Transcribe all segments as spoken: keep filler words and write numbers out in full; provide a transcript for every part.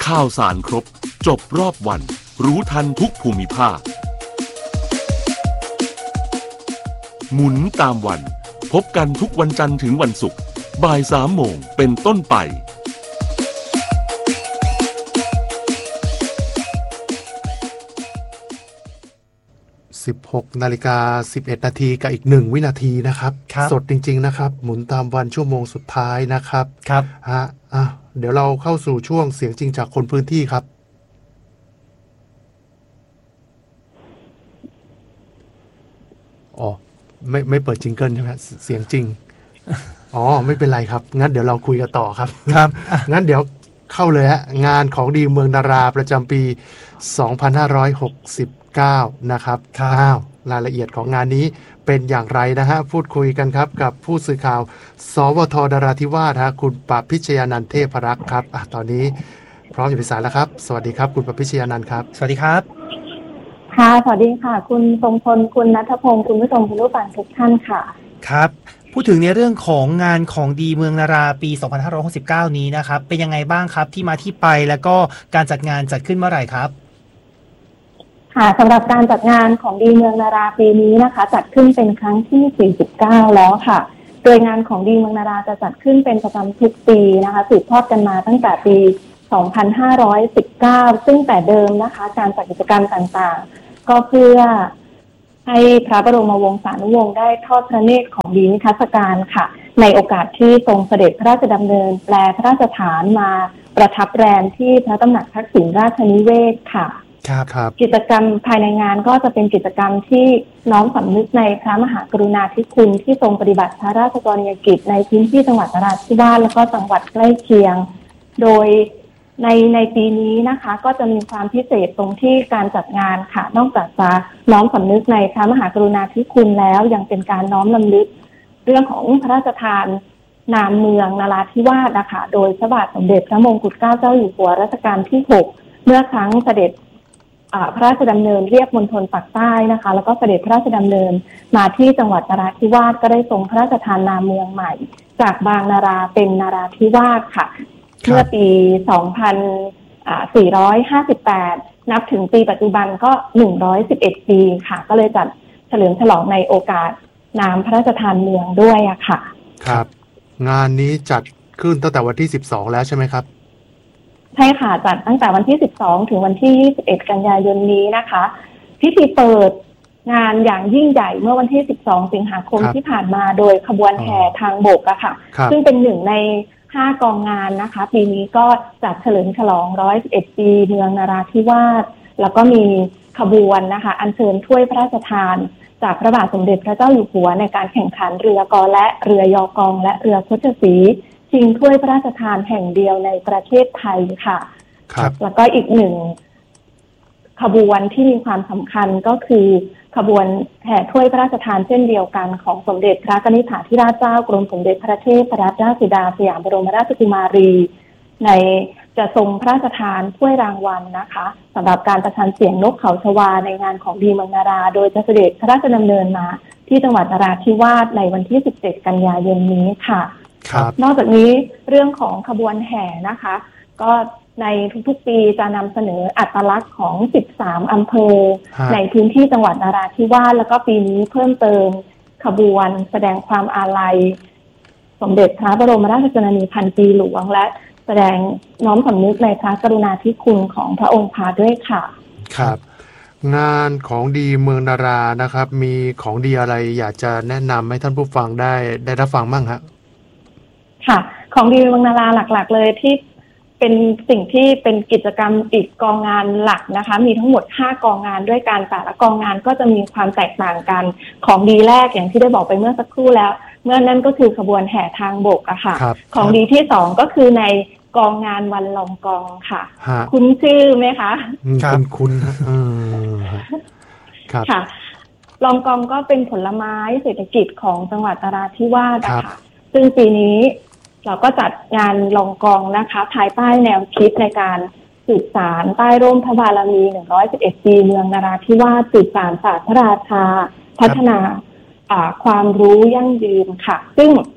ข่าวสารครบจบรอบวันรู้ทันทุกภูมิภาคหมุนตามวันพบกันทุกวันจันทร์ถึงวันศุกร์บ่ายสามโมงเป็นต้นไปสิบหกนาฬิกาสิบเอ็ดนาทีกับอีกหนึ่งวินาทีนะครับสดจริงๆนะครับหมุนตามวันชั่วโมงสุดท้ายนะครับครับฮะอ่ะเดี๋ยวเราเข้าสู่ช่วงเสียงจริงจากคนพื้นที่ครับอ๋อไม่ไม่เปิดจิงเกิลใช่ไหมเสียงจริงอ๋อไม่เป็นไรครับงั้นเดี๋ยวเราคุยกันต่อครับครับงั้นเดี๋ยวเข้าเลยฮะงานของดีเมืองดาราประจำปีสองพันห้าร้อยหกสิบเก้านะครับอ้าวรายละเอียดของงานนี้เป็นอย่างไรนะฮะพูดคุยกันครับกับผู้สื่อข่าวสวทนราธิวาสฮะคุณปพิชยานันท์เทพรักษ์ครับอ่ะตอนนี้พร้อมอยู่ในสายแล้วครับสวัสดีครับคุณปพิชยานันท์ครับสวัสดีครับค่ะสวัสดีค่ะคุณทรงพลคุณณัฐพงศ์คุณผู้ชมคุณผู้ฟังทุกท่านค่ะครับพูดถึงในเรื่องของงานของดีเมืองนาราปีสองพันห้าร้อยหกสิบเก้านี้นะครับเป็นยังไงบ้างครับที่มาที่ไปแล้วก็การจัดงานจัดขึ้นเมื่อไหร่ครับค่ะสำหรับการจัดงานของดีเมืองนาราปีนี้นะคะจัดขึ้นเป็นครั้งที่สี่สิบเก้าแล้วค่ะโดยงานของดีเมืองนาราจะจัดขึ้นเป็นประจำทุกปีนะคะสืบทอดกันมาตั้งแต่ปีสองพันห้าร้อยสิบเก้าซึ่งแต่เดิมนะคะการจัดกิจกรรมต่างๆก็เพื่อให้พระบรมวงศานุวงศ์ได้ทอดพระเนตรของดีนิทรรศการค่ะในโอกาสที่ทรงเสด็จพระราชดำเนินแปลพระราชฐานมาประทับแรมที่พระตำหนักทักษิณราชนิเวศค่ะครับครับกิจกรรมภายในงานก็จะเป็นกิจกรรมที่น้อมสำนึกในพระมหากรุณาธิคุณที่ทรงปฏิบัติพระราชกรณียกิจในพื้นที่จังหวัดนราธิวาสและก็จังหวัดใกล้เคียงโดยในในปีนี้นะคะก็จะมีความพิเศษตรงที่การจัดงานค่ะนอกจากจะน้อมสำนึกในพระมหากรุณาธิคุณแล้วยังเป็นการน้อมรำลึกเรื่องของพระราชทานนามเมืองนราธิวาสนะคะโดยพระบาทสมเด็จพระมงกุฎเกล้าเจ้าอยู่หัวรัชกาลที่หกเมื่อครั้งเสด็จพระราชดำเนินเรียบมณฑลปากใต้นะคะแล้วก็เสด็จพระราชดำเนินมาที่จังหวัดนราธิวาสก็ได้ทรงพระราชทานนามเมืองใหม่จากบางนาราเป็นนราธิวาสค่ะเมื่อปีสองพันสี่ร้อยห้าสิบแปดนับถึงปีปัจจุบันก็หนึ่งร้อยสิบเอ็ดปีค่ะก็เลยจัดเฉลิมฉลองในโอกาสนามพระราชทานเมืองด้วยอะค่ะครับงานนี้จัดขึ้นตั้งแต่วันที่สิบสองแล้วใช่ไหมครับใช่ค่ะจัดตั้งแต่วันที่สิบสองถึงวันที่ยี่สิบเอ็ดกันยายนนี้นะคะพิธีเปิดงานอย่างยิ่งใหญ่เมื่อวันที่สิบสองสิงหาคมที่ผ่านมาโดยขบวนแห่ทางบกอะค่ะซึ่งเป็นหนึ่งในห้ากองงานนะคะปีนี้ก็จัดเฉลิมฉลองหนึ่งร้อยสิบเอ็ดปีเมืองนราธิวาสแล้วก็มีขบวนนะคะอัญเชิญถ้วยพระราชทานจากพระบาทสมเด็จพระเจ้าอยู่หัวในการแข่งขันเรือกอและเรือยอกองและเรือโคชสีชิงถ้วยพระราชทานแห่งเดียวในประเทศไทยค่ะครับแล้วก็อีกหนึ่งขบวนที่มีความสำคัญก็คือขบวนแห่ถ้วยพระราชทานเช่นเดียวกันของสมเด็จพระกนิษฐาธิราชเจ้ากรมสมเด็จพระเทพรัตนราชสุดาสยามบรมราชกุมารีในจะทรงพระราชทานถ้วยรางวัลนะคะสำหรับการประชันเสียงนกเขาชวาในงานของดีเมืองนาราโดยจะเสด็จพระราชดำเนินมาที่จังหวัดนราธิวาสในวันที่สิบเจ็ดกันยายนนี้ค่ะนอกจากนี้เรื่องของขบวนแห่นะคะก็ในทุกๆปีจะนำเสนออัตลักษณ์ของสิบสามอำเภอในพื้นที่จังหวัดนราธิวาสแล้วก็ปีนี้เพิ่มเติมขบวนแสดงความอาลัยสมเด็จพระบรมราชชนนีพันปีหลวงและแสดงน้อมสำนึกในพระกรุณาธิคุณของพระองค์พาด้วยค่ะครับงานของดีเมืองนารานะครับมีของดีอะไรอยากจะแนะนำให้ท่านผู้ฟังได้ได้รับฟังบ้างครับค่ะของดีเมืองนาราหลักๆเลยที่เป็นสิ่งที่เป็นกิจกรรมอีกกองงานหลักนะคะมีทั้งหมดห้ากองงานด้วยกันแต่ละกองงานก็จะมีความแตกต่างกันของดีแรกอย่างที่ได้บอกไปเมื่อสักครู่แล้วเมื่อนั่นก็คือขบวนแห่ทางบกอะค่ะของดีที่สองก็คือในกองงานวันลองกองค่ะคุ้นชื่อไหมคะคุ้นคุ้นครับค่ะลองกองก็เป็นผลไม้เศรษฐกิจของจังหวัดนราธิวาสนะคะซึ่งปีนี้เราก็จัดงานลองกองนะคะภายใต้แนวคิดในการสืบสานใต้ร่มพระบารมีหนึ่งร้อยสิบเอ็ดปีเมืองนราธิวาสสืบสานศาสตร์พระราชาพัฒนาความรู้ยั่งยืนค่ะซึ่ง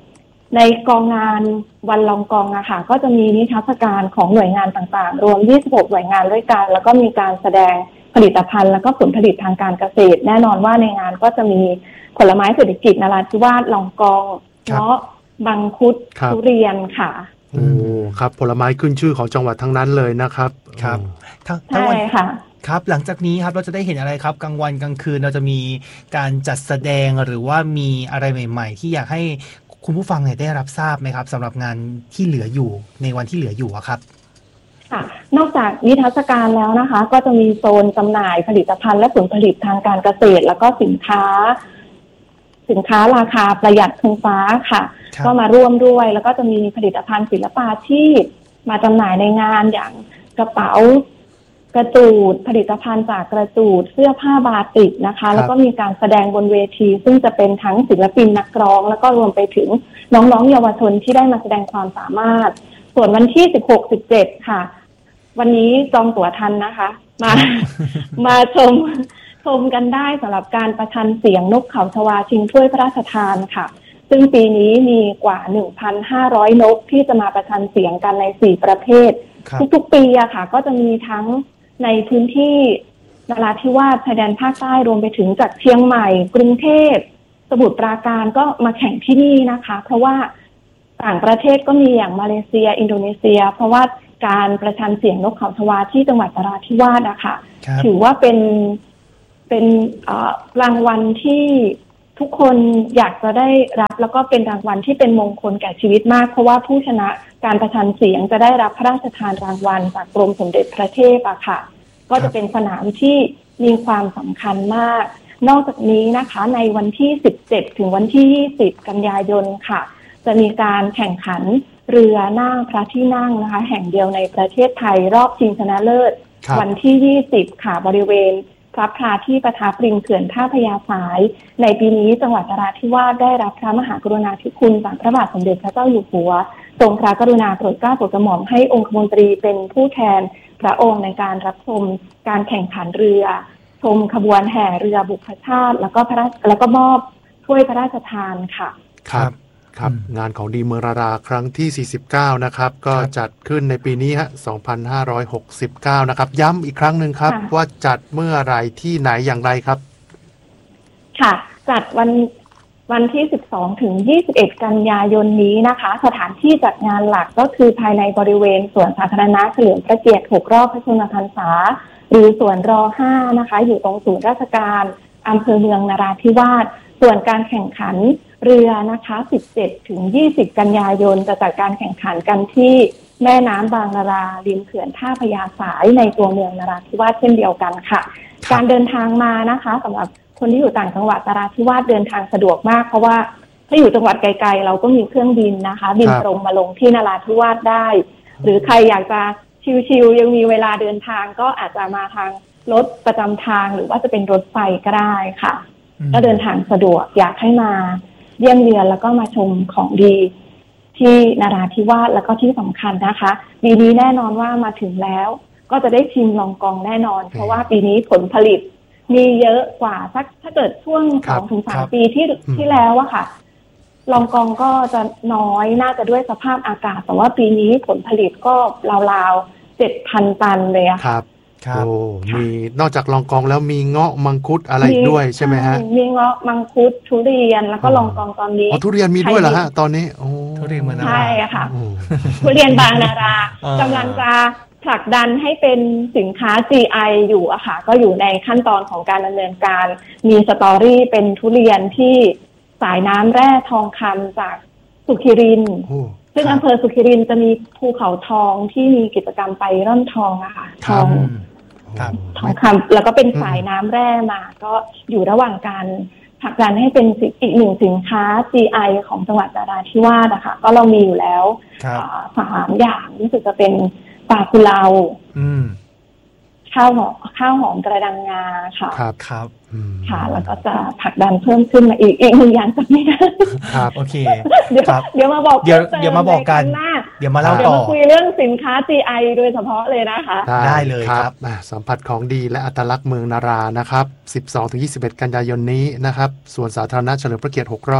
ในกองงานวันลองกองอะค่ะก็จะมีนิทรรศการของหน่วยงานต่างๆรวมยี่สิบหกหน่วยงานด้วยกันแล้วก็มีการแสดงผลิตภัณฑ์แล้วก็ผลผลิตทางการเกษตรแน่นอนว่าในงานก็จะมีผลไม้เศรษฐกิจนราธิวาสลองกองเงาะมังคุดทุเรียนค่ะโอ้ครับผลไม้ขึ้นชื่อของจังหวัดทั้งนั้นเลยนะครับครับใช่ค่ะครับหลังจากนี้ครับเราจะได้เห็นอะไรครับกลางวันกลางคืนเราจะมีการจัดแสดงหรือว่ามีอะไรใหม่ๆที่อยากให้คุณผู้ฟังเนี่ยได้รับทราบไหมครับสำหรับงานที่เหลืออยู่ในวันที่เหลืออยู่ครับค่ะนอกจากนิทรรศการแล้วนะคะก็จะมีโซนจำหน่ายผลิตภัณฑ์และผลผลิตทางการเกษตรแล้วก็สินค้าสินค้าราคาประหยัดคงฟ้าค่ะก็มาร่วมด้วยแล้วก็จะมีผลิตภัณฑ์ศิลปาชีพมาจำหน่ายในงานอย่างกระเป๋ากระจูดผลิตภัณฑ์จากกระจูดเสื้อผ้าบาติกนะคะแล้วก็มีการแสดงบนเวทีซึ่งจะเป็นทั้งศิลปินนักร้องแล้วก็รวมไปถึงน้องๆเยาวชนที่ได้มาแสดงความสามารถส่วนวันที่สิบหก สิบเจ็ดค่ะวันนี้จองตั๋วทันนะคะมามาชมชมกันได้สำหรับการประชันเสียงนกเขาชวาชิงถ้วยพระราชทานค่ะซึ่งปีนี้มีกว่า หนึ่งพันห้าร้อย นกที่จะมาประชันเสียงกันในสี่ประเภททุกๆปีอะค่ะก็จะมีทั้งในพื้นที่นราธิวาสชายแดนภาคใต้รวมไปถึงจากเชียงใหม่กรุงเทพสมุทรปราการก็มาแข่งที่นี่นะคะเพราะว่าต่างประเทศก็มีอย่างมาเลเซียอินโดนีเซียเพราะว่าการประชันเสียงนกเขาชวาที่จังหวัดนราธิวาสนะคะถือว่าเป็นเป็นรางวัลที่ทุกคนอยากจะได้รับแล้วก็เป็นรางวัลที่เป็นมงคลแก่ชีวิตมากเพราะว่าผู้ชนะการประชันเสียงจะได้รับพระราชทานรางวัลจากกรมสมเด็จพระเทพอะค่ะก็จะเป็นสนามที่มีความสำคัญมากนอกจากนี้นะคะในวันที่สิบเจ็ดถึงวันที่ยี่สิบกันยายนค่ะจะมีการแข่งขันเรือนั่งพระที่นั่งนะคะแห่งเดียวในประเทศไทยรอบชิงชนะเลิศวันที่ยี่สิบค่ะบริเวณพระพราที่ประทับริมเขื่อนท่าพญาสายในปีนี้จังหวัดนราธิวาสได้รับพระมหากรุณาธิคุณจากพระบาทสมเด็จพระเจ้าอยู่หัวทรงพระกรุณาโปรดเกล้าโปรดกระหม่อมให้องคมนตรีเป็นผู้แทนพระองค์ในการรับชมการแข่งขันเรือชมขบวนแห่เรือบุพชาติแล้วก็พระแล้วก็มอบถ้วยพระราชทานค่ะครับครับงานของดีเมืองนาราครั้งที่สี่สิบเก้านะครับก็จัดขึ้นในปีนี้ฮะสองพันห้าร้อยหกสิบเก้านะครับย้ำอีกครั้งหนึ่งครับว่าจัดเมื่อไรที่ไหนอย่างไรครับค่ะจัดวันวันที่สิบสองถึงยี่สิบเอ็ดกันยายนนี้นะคะสถานที่จัดงานหลักก็คือภายในบริเวณสวนสาธารณะเฉลิมพระเกียรติหกรอบพระชนมพรรษาหรือสวนรห้านะคะอยู่ตรงศูนย์ราชการอำเภอเมืองนราธิวาสส่วนการแข่งขันเรือนะคะสิบเจ็ดถึงยี่สิบกันยายนจะจัดการแข่งขันกันที่แม่น้ำบางนาราริมเขื่อนท่าพญาสายในตัวเมืองนราธิวาสเช่นเดียวกันค่ะการเดินทางมานะคะสำหรับคนที่อยู่ต่างจังหวัดนราธิวาสเดินทางสะดวกมากเพราะว่าถ้าอยู่จังหวัดไกลๆเราก็มีเครื่องบินนะคะบินตรงมาลงที่นราธิวาสได้หรือใครอยากจะชิลๆยังมีเวลาเดินทางก็อาจจะมาทางรถประจำทางหรือว่าจะเป็นรถไฟก็ได้ค่ะก็เดินทางสะดวกอยากให้มาเยี่ยมเยือนแล้วก็มาชมของดีที่นราธิวาสแล้วก็ที่สำคัญนะคะปีนี้แน่นอนว่ามาถึงแล้วก็จะได้ชิมลองกองแน่นอนเพราะว่าปีนี้ผลผลิตมีเยอะกว่าสักถ้าเกิดช่วง สองถึงสาม ปีที่ที่แล้วอะค่ะลองกองก็จะน้อยน่าจะด้วยสภาพอากาศแต่ว่าปีนี้ผลผลิตก็ราวๆ เจ็ดพัน ตันเลยอะครับโอ้มีนอกจากลองกองแล้วมีเงาะมังคุดอะไรด้วยใช่ไหมฮะมีเงาะมังคุดทุเรียนแล้วก็ลองกองตอนนี้อ๋อทุเรียนมีด้วยเหรอฮะตอนนี้โอ้ทุเรียนเมืองนาราใช่ค่ะทุเรียนบางนารากำลังจะผลักดันให้เป็นสินค้า จี ไอ อยู่อะค่ะก็อยู่ในขั้นตอนของการดำเนินการมีสตอรี่เป็นทุเรียนที่สายน้ำแร่ทองคำจากสุขิรินทร์ซึ่งอำเภอสุขิรินทร์จะมีภูเขาทองที่มีกิจกรรมไปร่อนทองอะค่ะทองทองคำแล้วก็เป็นสายน้ำแร่มาก็อยู่ระหว่างการผลักดันให้เป็นอีกหนึ่งสินค้า จี ไอ ของจังหวัดนราธิวาสนะคะก็เรามีอยู่แล้วสามอย่างรู้สึกจะเป็นปลากุเลาข้าวหอมข้าวหอมกระดังงาค่ะครับครับค่ะแล้วก็จะผลักดันเพิ่มขึ้นมาอีกอีกหนึ่งอย่างจะไม่ได้ครับโอเคเดี๋ยวเดี๋ยวมาบอกเดี๋ยวเดี๋ยวมาบอกกันเดี๋ยวมาเล่าต่อคุยเรื่องสินค้า จี ไอ โดยเฉพาะเลยนะคะได้เลยครับสัมผัสของดีและอัตลักษณ์เมืองนารานะครับ สิบสองถึงยี่สิบเอ็ด กันยายนนี้นะครับสวนสาธารณะเฉลิมพระเกียรติหกรอบ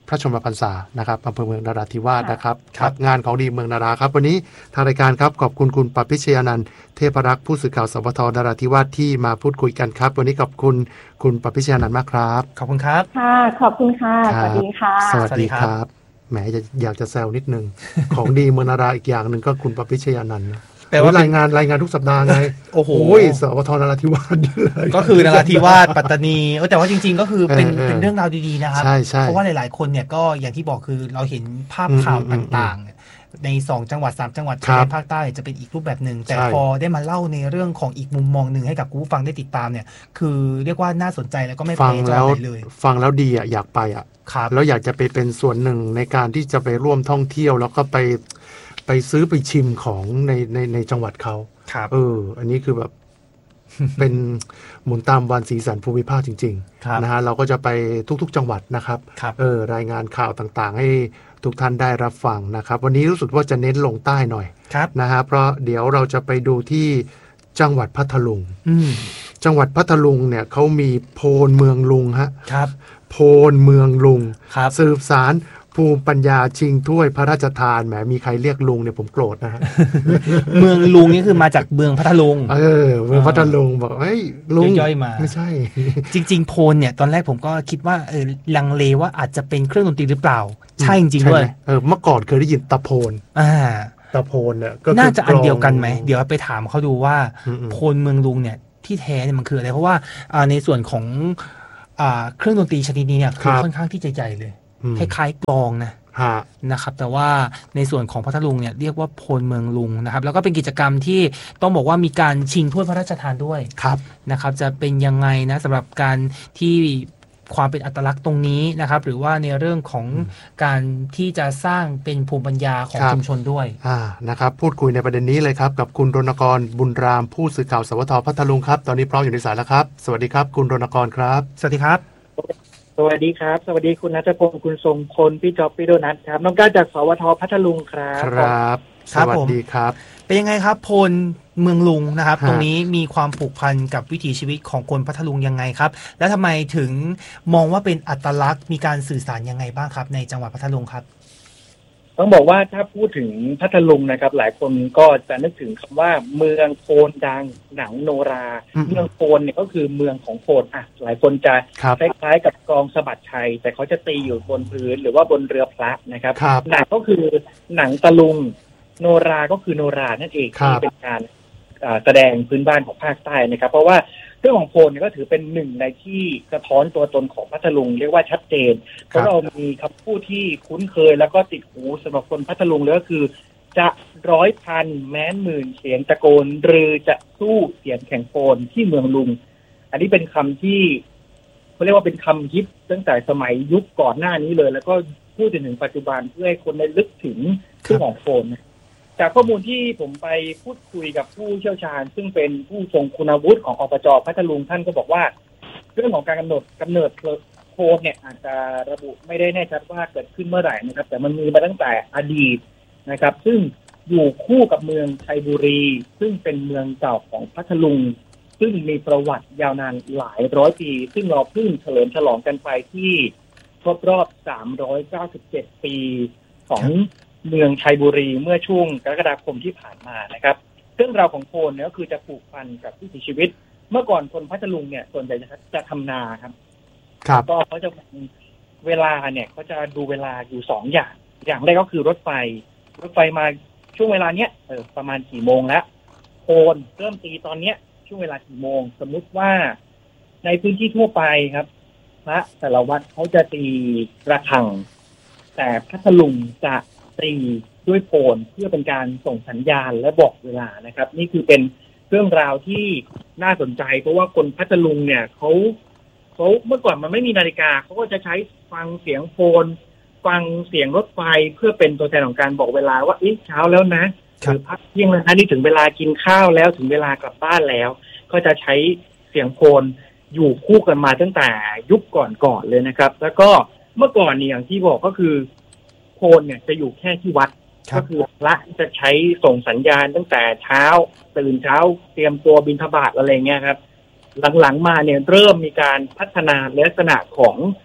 พระชนมพรรษานะครับอำเภอเมืองนราธิวาสนะครับครับงานของดีเมืองนาราครับวันนี้ทางรายการครับขอบคุณคุณปพิชยานันท์เทพรักษ์ผู้สื่อข่าวสปทนราธิวาสที่มาพูดคุยกันครับวันนี้ขอบคุณคุณปพิชยานันท์มากครับขอบคุณครับค่ะขอบคุณค่ะสวัสดีค่ะสวัสดีครับแหมอยากจะแซวนิดนึง ของดีเมืองนาราอีกอย่างหนึ่งก็คุณปพิชยานันท์นะแต่ว่ารายงานรายงานทุกสัปดาห์ไงโอ้โหสปทนราธิวาสก็คือนราธิวาสปัตตานีเออแต่ว่าจริงๆก็คือเป็นเป็นเรื่องราวดีๆนะครับเพราะว่าหลายๆคนเนี่ยก็อย่างที่บอกคือเราเห็นภาพข่าวต่างๆในสองจังหวัดสามจังหวัดในภาคใต้จะเป็นอีกรูปแบบหนึ่งแต่พอได้มาเล่าในเรื่องของอีกมุมมองหนึ่งให้กับผู้ฟังได้ติดตามเนี่ยคือเรียกว่าน่าสนใจแล้วก็ไม่แพ้จังหวัดไหนเลยฟังแล้วดีอ่ะอยากไปอ่ะแล้วอยากจะไปเป็นส่วนหนึ่งในการที่จะไปร่วมท่องเที่ยวแล้วก็ไปไปซื้อไปชิมของในในในจังหวัดเขาเอออันนี้คือแบบ เป็นหมุนตามวันสีสันภูมิภาคจริงๆนะฮะเราก็จะไปทุกๆจังหวัดนะครับเออรายงานข่าวต่างๆให้ทุกท่านได้รับฟังนะครับวันนี้รู้สึกว่าจะเน้นลงใต้หน่อยนะฮะเพราะเดี๋ยวเราจะไปดูที่จังหวัดพัทลุงจังหวัดพัทลุงเนี่ยเขามีโพนเมืองลุงฮะโพนเมืองลุงสืบสารภูมิปัญญาชิงถ้วยพระราชทานแหมมีใครเรียกลุงเนี่ยผมโกรธนะฮะเมืองลุงนี่คือมาจากเมืองพัทลุงเออเมืองพัทลุงบอกเฮ้ยลุงย่อยมาไม่ใช่จริงๆโพนเนี่ยตอนแรกผมก็คิดว่าเออลังเลว่าอาจจะเป็นเครื่องดนตรีหรือเปล่าใช่จริงๆด้วยเออเมื่อก่อนเคยได้ยินตะโพนอ่าตะโพนเนี่ยก็น่าจะอันเดียวกันไหมเดี๋ยวไปถามเขาดูว่าโพนเมืองลุงเนี่ยที่แท้เนี่ยมันคืออะไรเพราะว่าในส่วนของเครื่องดนตรีชนิดนี้เนี่ยคือค่อนข้างที่จะใหญ่เลยคล้ายๆกลองนะนะครับแต่ว่าในส่วนของพัทลุงเนี่ยเรียกว่าโพนเมืองลุงนะครับแล้วก็เป็นกิจกรรมที่ต้องบอกว่ามีการชิงถ้วยพระราชทานด้วยนะครับจะเป็นยังไงนะสำหรับการที่ความเป็นอัตลักษณ์ตรงนี้นะครับหรือว่าในเรื่องของการที่จะสร้างเป็นภูมิปัญญาของชุมชนด้วยนะครับพูดคุยในประเด็นนี้เลยครับกับคุณรณกรบุญรามผู้สื่อข่าวสวทพัทลุงครับตอนนี้พร้อมอยู่ในสายแล้วครับสวัสดีครับคุณรณกรครับสวัสดีครับสวัสดีครับสวัสดีคุณณัฐพงศ์คุณทรงพลพี่จ๊อบพี่โดนัทครับน้องก้าจากสวทพัทลุงครับครับสวัสดีครับเป็นยังไงครับพลเมืองลุงนะครับตรงนี้มีความผูกพันกับวิถีชีวิตของคนพัทลุงยังไงครับและทำไมถึงมองว่าเป็นอัตลักษณ์มีการสื่อสารยังไงบ้างครับในจังหวัดพัทลุงครับต้องบอกว่าถ้าพูดถึงพัทลุงนะครับหลายคนก็จะนึกถึงคำว่าเมืองโพนดังหนังโนราเมืองโพนเนี่ยก็คือเมืองของโพนอ่ะหลายคนจะคล้ายๆกับกลองสะบัดชัยแต่เขาจะตีอยู่บนพื้นหรือว่าบนเรือพระนะครับหนังก็คือหนังตะลุงโนราก็คือโนรานั่นเองที่เป็นการแสดงพื้นบ้านของภาคใต้นะครับเพราะว่าเรื่องของโพนเนี่ยก็ถือเป็นหนึ่งในที่สะท้อนตัวตนของพัทลุงเรียกว่าชัดเจนเพราะเรามีคำพูดที่คุ้นเคยแล้วก็ติดหูสำหรับคนพัทลุงเลยก็คือจะร้อยพันแม้นหมื่นเสียงตะโกนหรือจะสู้เสียงแข่งโพนที่เมืองลุงอันนี้เป็นคำที่เขาเรียกว่าเป็นคำฮิตตั้งแต่สมัยยุคก่อนหน้านี้เลยแล้วก็พูดจนถึงปัจจุบันเพื่อให้คนได้ลึกถึงเรื่องของโพนจากข้อมูลที่ผมไปพูดคุยกับผู้เชี่ยวชาญซึ่งเป็นผู้ทรงคุณวุฒิของอบจ.พัทลุงท่านก็บอกว่าเรื่องของการกำหนดกำเนิดโพนเนี่ยอาจจะระบุไม่ได้แน่ชัดว่าเกิดขึ้นเมื่อไหร่นะครับแต่มันมีมาตั้งแต่อดีตนะครับซึ่งอยู่คู่กับเมืองชัยบุรีซึ่งเป็นเมืองเก่าของพัทลุงซึ่งมีประวัติยาวนานหลายร้อยปีซึ่งเราเพิ่งเฉลิมฉลองกันไปที่ครบรอบสามร้อยเก้าสิบเจ็ดปีของเมืองชัยบุรีเมื่อช่วงกรกฎาคมที่ผ่านมานะครับเรื่องราวของโพนเนี่ยก็คือจะผูกพันกับวิถีชีวิตเมื่อก่อนคนพัทลุงเนี่ยส่วนใหญ่จะจะทำนาครับครับก็เขาจะเวลาเนี่ยเขาจะดูเวลาอยู่สองอย่างอย่างแรกก็คือรถไฟรถไฟมาช่วงเวลาเนี้ยเออประมาณกี่โมงแล้วโพนเริ่มตีตอนเนี้ยช่วงเวลากี่โมงสมมุติว่าในพื้นที่ทั่วไปครับพระแต่ละวัดเขาจะตีระฆังแต่พัทลุงจะตีด้วยโพนเพื่อเป็นการส่งสัญญาณและบอกเวลานะครับนี่คือเป็นเรื่องราวที่น่าสนใจเพราะว่าคนพัทลุงเนี่ยเขาเขาเมื่อก่อนมันไม่มีนาฬิกาเขาก็จะใช้ฟังเสียงโพนฟังเสียงรถไฟเพื่อเป็นตัวแทนของการบอกเวลาว่าเอ๊ะเช้าแล้วนะหรือพักเที่ยงแล้วนะนี่ถึงเวลากินข้าวแล้วถึงเวลากลับบ้านแล้วก็จะใช้เสียงโพนอยู่คู่กันมาตั้งแต่ยุคก่อนๆเลยนะครับแล้วก็เมื่อก่อนเนี่ยอย่างที่บอกก็คือโพนเนี่ยจะอยู่แค่ที่วัดก็คือพระจะใช้ส่งสัญญาณตั้งแต่เช้าตื่นเช้าเตรียมตัวบิณฑบาตอะไรเงี้ยครับหลังๆมาเนี่ยเริ่มมีการพัฒนาลักษณะของ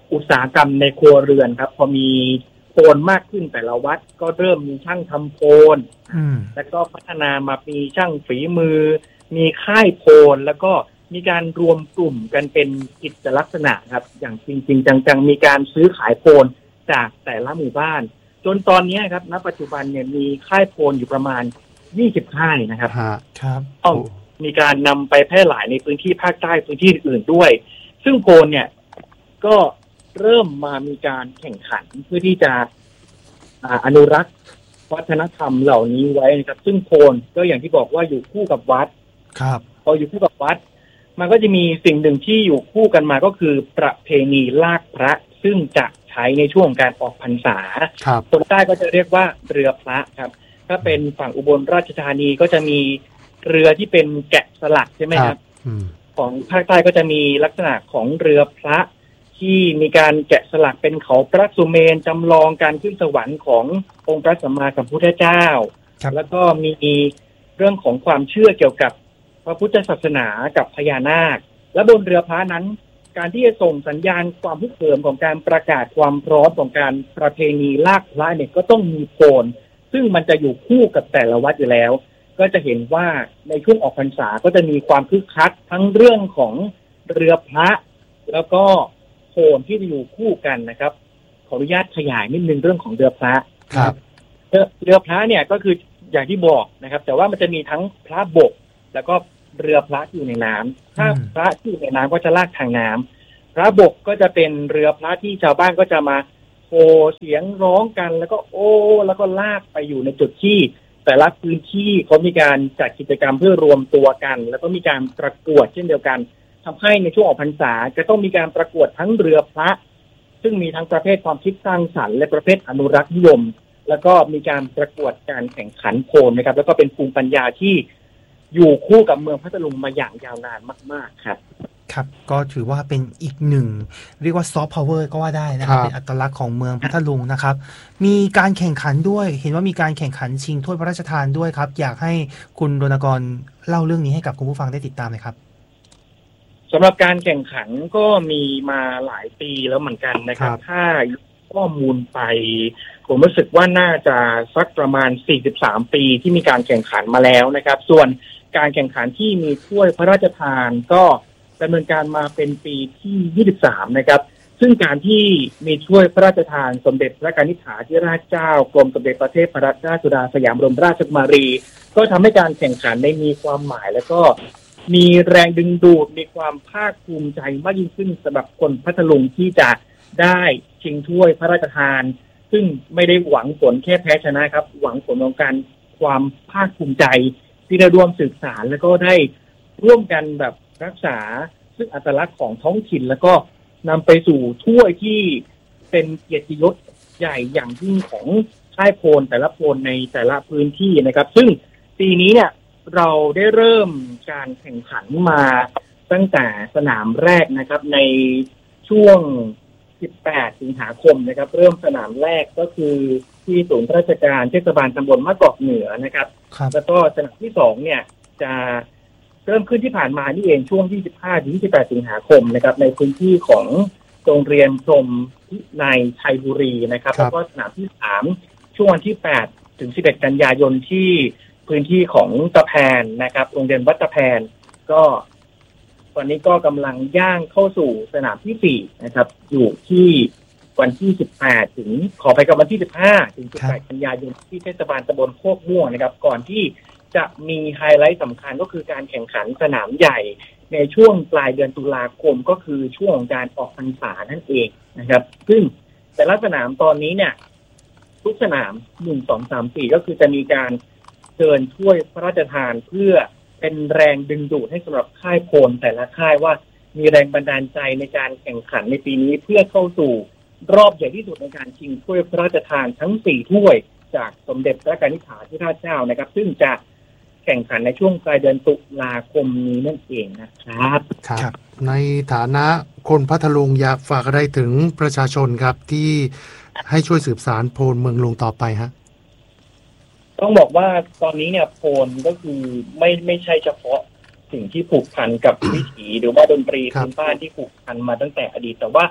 อุตสาหกรรมในครัวเรือนครับพอมีโพนมากขึ้นแต่ละวัดก็เริ่มมีช่างทำโพนแล้วก็พัฒนามามีช่างฝีมือมีค่ายโพนแล้วก็มีการรวมกลุ่มกันเป็นกิจลักษณะครับอย่างจริงๆจังๆมีการซื้อขายโพนจากแต่ละหมู่บ้านจนตอนนี้ครับณปัจจุบันเนี่ยมีค่ายโพนอยู่ประมาณยี่สิบค่ายนะครับครับต้องมีการนำไปแพร่หลายในพื้นที่ภาคใต้พื้นที่อื่นด้วยซึ่งโพนเนี่ยก็เริ่มมามีการแข่งขันเพื่อที่จะอนุรักษ์วัฒนธรรมเหล่านี้ไว้นะครับซึ่งโพนก็อย่างที่บอกว่าอยู่คู่กับวัดครับพออยู่คู่กับวัดมันก็จะมีสิ่งหนึ่งที่อยู่คู่กันมาก็คือประเพณีลากพระซึ่งจะใช้ในช่วงการออกพรรษาคนใต้ก็จะเรียกว่าเรือพระครับถ้าเป็นฝั่งอุบลราชธานีก็จะมีเรือที่เป็นแกะสลักใช่ไหมครับของภาคใต้ก็จะมีลักษณะของเรือพระที่มีการแกะสลักเป็นเขาพระสุเมรุจำลองการขึ้นสวรรค์ขององค์พระสัมมาสัมพุทธเจ้าแล้วก็มีเรื่องของความเชื่อเกี่ยวกับพระพุทธศาสนากับพญานาคและบนเรือพระนั้นการที่จะส่งสัญญาณความฮึกเหิมของการประกาศความพร้อมของการประเพณีลากพระเนี่ยก็ต้องมีโพนซึ่งมันจะอยู่คู่กับแต่ละวัดอยู่แล้วก็จะเห็นว่าในช่วงออกพรรษาก็จะมีความคึกคักทั้งเรื่องของเรือพระแล้วก็โพนที่จะอยู่คู่กันนะครับขออนุญาตขยายนิดนึงเรื่องของเรือพระครับเรือเรือพระเนี่ยก็คืออย่างที่บอกนะครับแต่ว่ามันจะมีทั้งพระบกแล้วก็เรือพระที่อยู่ในน้ำถ้าพระที่อยู่ในน้ำก็จะลากทางน้ำพระบกก็จะเป็นเรือพระที่ชาวบ้านก็จะมาโห่เสียงร้องกันแล้วก็โอ้แล้วก็ลากไปอยู่ในจุดที่แต่ละพื้นที่เขามีการจัดกิจกรรมเพื่อรวมตัวกันแล้วก็มีการประกวดเช่นเดียวกันทำให้ในช่วงออกพรรษาจะต้องมีการประกวดทั้งเรือพระซึ่งมีทั้งประเภทความคิดสร้างสรรค์และประเภทอนุรักษ์นิยมแล้วก็มีการประกวดการแข่งขันโพนนะครับแล้วก็เป็นภูมิปัญญาที่อยู่คู่กับเมืองพัทลุงมาอย่างยาวนานมากๆครับครับก็ถือว่าเป็นอีกหนึ่งเรียกว่าซอฟต์พาวเวอร์ก็ว่าได้นะครับเป็นอัตลักษณ์ของเมืองพัทลุงนะครับมีการแข่งขันด้วยเห็นว่ามีการแข่งขันชิงถ้วยพระราชทานด้วยครับอยากให้คุณรณกรเล่าเรื่องนี้ให้กับคุณผู้ฟังได้ติดตามหน่อยครับสำหรับการแข่งขันก็มีมาหลายปีแล้วเหมือนกันนะครับถ้าข้อมูลไปผมรู้สึกว่าน่าจะสักประมาณสี่สิบสามปีที่มีการแข่งขันมาแล้วนะครับส่วนการแข่งขันที่มีถ้วยพระราชทานก็ดำเนินการมาเป็นปีที่ยี่สิบสามนะครับซึ่งการที่มีถ้วยพระราชทานสมเด็จพระกนิษฐาธิราชเจ้ากรมสมเด็จพระเทพรัตนราชสุดาสยามบรมราชกุมารีก็ทำให้การแข่งขันได้มีความหมายแล้วก็มีแรงดึงดูดมีความภาคภูมิใจมากยิ่งขึ้นสำหรับคนพัทลุงที่จะได้ชิงถ้วยพระราชทานซึ่งไม่ได้หวังผลแค่แพ้ชนะครับหวังผลของการความภาคภูมิใจที่ได้ร่วมสืบสานแล้วก็ได้ร่วมกันแบบรักษาซึ่งอัตลักษณ์ของท้องถิ่นแล้วก็นำไปสู่ถ้วยที่เป็นเกียรติยศใหญ่อย่างยิ่งของค่ายโพนแต่ละโพนในแต่ละพื้นที่นะครับซึ่งปีนี้เนี่ยเราได้เริ่มการแข่งขันมาตั้งแต่สนามแรกนะครับในช่วงสิบแปดสิงหาคมนะครับเริ่มสนามแรกก็คือที่ศูนย์ราชการเทศบาลตำบลมะกอกเหนือนะครับแล้วก็สนามที่สองเนี่ยจะเริ่มขึ้นที่ผ่านมานี่เองช่วงยี่สิบห้าถึงยี่สิบแปดสิงหาคมนะครับในพื้นที่ของโรงเรียนพรหมพินัยชัยบุรีนะครับแล้วก็สนามที่สามช่วงวันที่แปดถึงสิบเอ็ดกันยายนที่พื้นที่ของตะแพนนะครับโรงเรียนวัดตะแพนก็ตอนนี้ก็กำลังย่างเข้าสู่สนามที่สี่นะครับอยู่ที่วันที่สิบแปดถึงขอไปกับวันที่สิบห้าถึงสิบแปดกันยายนที่เทศบาลตำบลโคกม่วงนะครับก่อนที่จะมีไฮไลท์สำคัญก็คือการแข่งขันสนามใหญ่ในช่วงปลายเดือนตุลาคมก็คือช่วงของการออกพรรษานั่นเองนะครับซึ่งแต่ละสนามตอนนี้เนี่ยทุกสนามหนึ่ง สอง สาม สี่ก็คือจะมีการเชิญถ้วยพระราชทานเพื่อเป็นแรงดึงดูดให้สำหรับค่ายโพนแต่ละค่ายว่ามีแรงบันดาลใจในการแข่งขันในปีนี้เพื่อเข้าสู่รอบใหญ่ที่สุดในการชิงถ้วยพระราชทานทั้งสี่ถ้วยจากสมเด็จพระกนิษฐาธิราชเจ้านะครับซึ่งจะแข่งขันในช่วงปลายเดือนตุลาคมนี้นั่นเองนะครับครับในฐานะคนพัทลุงอยากฝากอะไรถึงประชาชนครับที่ให้ช่วยสืบสานโพนเมืองลุงต่อไปฮะต้องบอกว่าตอนนี้เนี่ยโพนก็คือไม่ไม่ใช่เฉพาะสิ่งที่ผูกพันกับ วิถีหรือว่าดนตรีพื้นบ้านที่ผูกพันมาตั้งแต่อดีตแต่ว่าโพ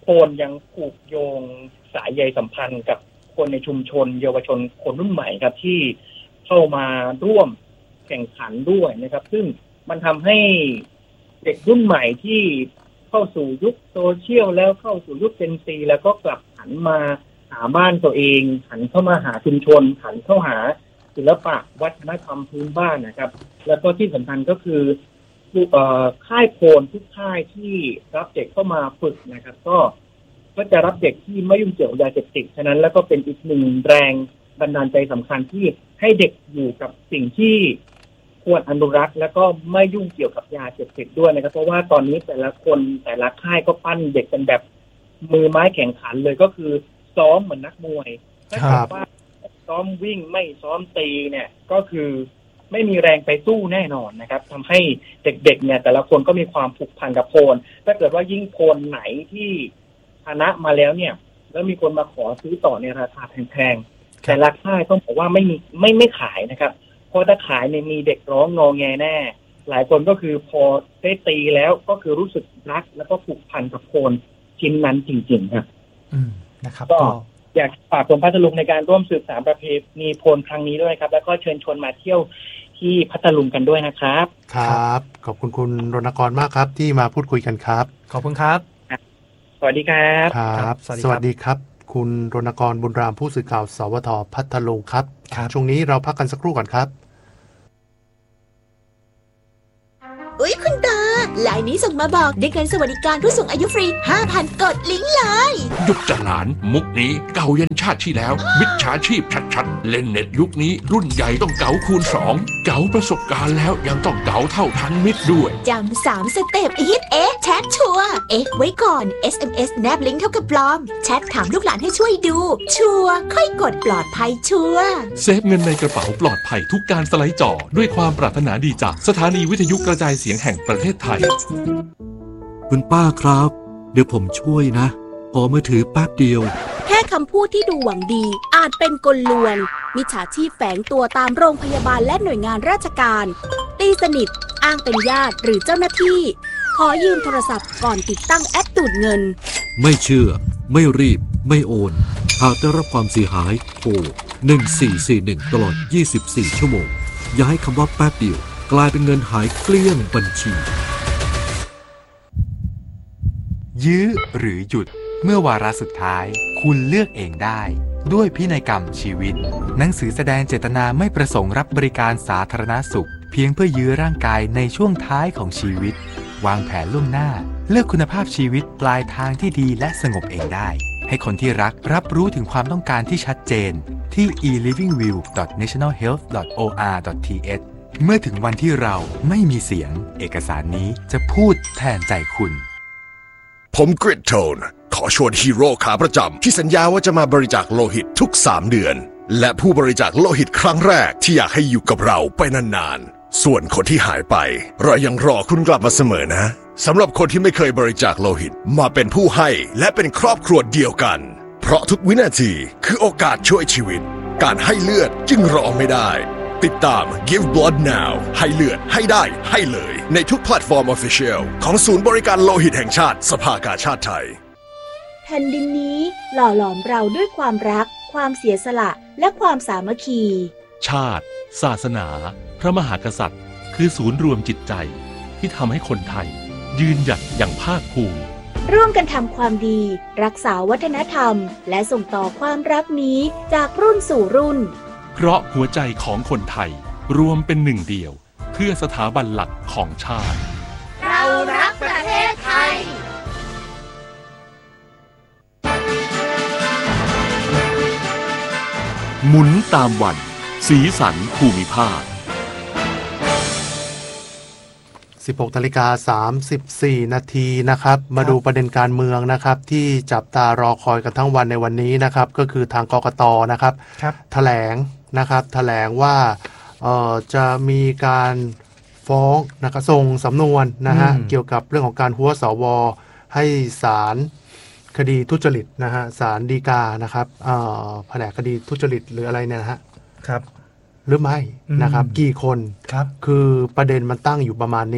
นยังผูกโยงสายใยสัมพันธ์กับคนในชุมชนเยาวชนคนรุ่นใหม่ครับที่เข้ามาร่วมแข่งขันด้วยนะครับซึ่งมันทำให้เด็กรุ่นใหม่ที่เข้าสู่ยุคโซเชียลแล้วเข้าสู่ยุคเจนซีแล้วก็กลับหันมาหาบ้านตัวเองหันเข้ามาหาชุมชนหันเข้าหาศิลปะวัฒนธรรมพื้นบ้านนะครับแล้วก็ที่สำคัญก็คือค่ายโพลทุกค่ายที่รับเด็กเข้ามาฝึกนะครับก็ก็จะรับเด็กที่ไม่ยุ่งเกี่ยวกับยาเสพติดฉะนั้นแล้วก็เป็นอีกหนึ่งแรงบันดาลใจสำคัญที่ให้เด็กอยู่กับสิ่งที่ควรอนุรักษ์แล้วก็ไม่ยุ่งเกี่ยวกับยาเสพติดด้วยนะครับเพราะว่าตอนนี้แต่ละคนแต่ละค่ายก็ปั้นเด็กเป็นแบบมือไม้แข่งขันเลยก็คือซ้อมเหมือนนักมวยถ้าเกิดว่าซ้อมวิ่งไม่ซ้อมตีเนี่ยก็คือไม่มีแรงไปสู้แน่นอนนะครับทำให้เด็กๆเนี่ยแต่ละคนก็มีความผูกพันกับโพลถ้าเกิดว่ายิ่งโพลไหนที่ชนะมาแล้วเนี่ยแล้วมีคนมาขอซื้อต่อในราคาแพงๆแต่ราคาต้องบอกว่าไม่มีไม่ไม่ขายนะครับเพราะถ้าขายเนี่ยมีเด็กร้องงอแงแน่หลายคนก็คือพอได้ตีแล้วก็คือรู้สึกรักแล้วก็ผูกพันกับโพลชิ้นนั้นจริงๆครับอืมนะครับก็อยากฝากกรมพัทลุงในการร่วมสืบสานประเพณีโพลครั้งนี้ด้วยครับแล้วก็เชิญชวนมาเที่ยวที่พัทลุงกันด้วยนะครับครับขอบคุณคุณรณกรมากครับที่มาพูดคุยกันครับขอบคุณครับสวัสดีครับครับสวัสดีครับคุณรณกรบุญรามผู้สื่อข่าวสวทพัทลุงครับช่วงนี้เราพักกันสักครู่ก่อนครับอุ๊ยคุณตาไลน์นี้ส่งมาบอกได้เงินสวัสดิการผู้สูงอายุฟรี ห้าพัน กดลิงก์เลยยุคจหลานมุกนี้เก่ายันชาติที่แล้วมิจฉาชีพชัดๆเล่นเน็ตยุคนี้รุ่นใหญ่ต้องเก๋าคูณสองเก๋าประสบการณ์แล้วยังต้องเก๋าเท่าทันมิตรด้วยจำสามสเต็ปฮิตเอ๊ะแชทชัวร์เอ๊ะไว้ก่อน เอส เอ็ม เอส แนบลิงก์เท่ากับปลอมแชทถามลูกหลานให้ช่วยดูชัวร์ค่อยกดปลอดภัยชัวร์เซฟเงินในกระเป๋าปลอดภัยทุกการสไลด์จอด้วยความปรารถนาดีจากสถานีวิทยุกระจายเสียงแห่งประเทศไทยคุณป้าครับเดี๋ยวผมช่วยนะขอมือถือแป๊บเดียวแค่คำพูดที่ดูหวังดีอาจเป็นกลลวงมิจฉาชีพแฝงตัวตามโรงพยาบาลและหน่วยงานราชการตีสนิทอ้างเป็นญาติหรือเจ้าหน้าที่ขอยืมโทรศัพท์ก่อนติดตั้งแอปดูดเงินไม่เชื่อไม่รีบไม่โอนหากได้รับความเสียหายโทรหนึ่งสี่สี่หนึ่งตลอดยี่สิบสี่ชั่วโมงอย่าให้คำว่าแป๊บเดียวกลายเป็นเงินหายเกลี้ยงบัญชียื้อหรือหยุดเมื่อวาระสุดท้ายคุณเลือกเองได้ด้วยพินัยกรรมชีวิตหนังสือแสดงเจตนาไม่ประสงค์รับบริการสาธารณสุขเพียงเพื่อยื้อร่างกายในช่วงท้ายของชีวิตวางแผนล่วงหน้าเลือกคุณภาพชีวิตปลายทางที่ดีและสงบเองได้ให้คนที่รักรับรู้ถึงความต้องการที่ชัดเจนที่ อี ลิฟวิ่งวิว ดอท เนชั่นแนล เฮลท์ ดอท โอ อาร์ ดอท ที เอช เมื่อถึงวันที่เราไม่มีเสียงเอกสารนี้จะพูดแทนใจคุณผมกริดโทนขอชวนฮีโร่ขาประจำที่สัญญาว่าจะมาบริจาคโลหิตทุกสามเดือนและผู้บริจาคโลหิตครั้งแรกที่อยากให้อยู่กับเราไปนานๆส่วนคนที่หายไปเรายังรอคุณกลับมาเสมอนะสำหรับคนที่ไม่เคยบริจาคโลหิตมาเป็นผู้ให้และเป็นครอบครัวเดียวกันเพราะทุกวินาทีคือโอกาสช่วยชีวิตการให้เลือดจึงรอไม่ได้ติดตาม Give Blood Now ให้เลือดให้ได้ให้เลยในทุกแพลตฟอร์ม Official ของศูนย์บริการโลหิตแห่งชาติสภากาชาดไทยแผ่นดินนี้หล่อหลอมเราด้วยความรักความเสียสละและความสามัคคีชาติศาสนาพระมหากษัตริย์คือศูนย์รวมจิตใจที่ทำให้คนไทยยืนหยัดอย่างภาคภูมิร่วมกันทำความดีรักษาวัฒนธรรมและส่งต่อความรักนี้จากรุ่นสู่รุ่นเพราะหัวใจของคนไทยรวมเป็นหนึ่งเดียวเพื่อสถาบันหลักของชาติเรารักประเทศไทยหมุนตามวันสีสันภูมิภาคสิบหกนาฬิกาสามสิบสี่นาทีนะครับมาดูประเด็นการเมืองนะครับที่จับตารอคอยกันทั้งวันในวันนี้นะครับก็คือทางกกต.นะครับแถลงนะครับแถลงว่าเอ่อจะมีการฟ้องนะครับส่งสำนวนนะฮะเกี่ยวกับเรื่องของการหัวสวให้ศาลคดีทุจริตนะฮะศาลฎีกานะครับเอ่อแผนกคดีทุจริตหรืออะไรเนี่ยนะฮะครับหรือไม่นะครับกี่คนครับคือประเด็นมันตั้งอยู่ประมาณนี้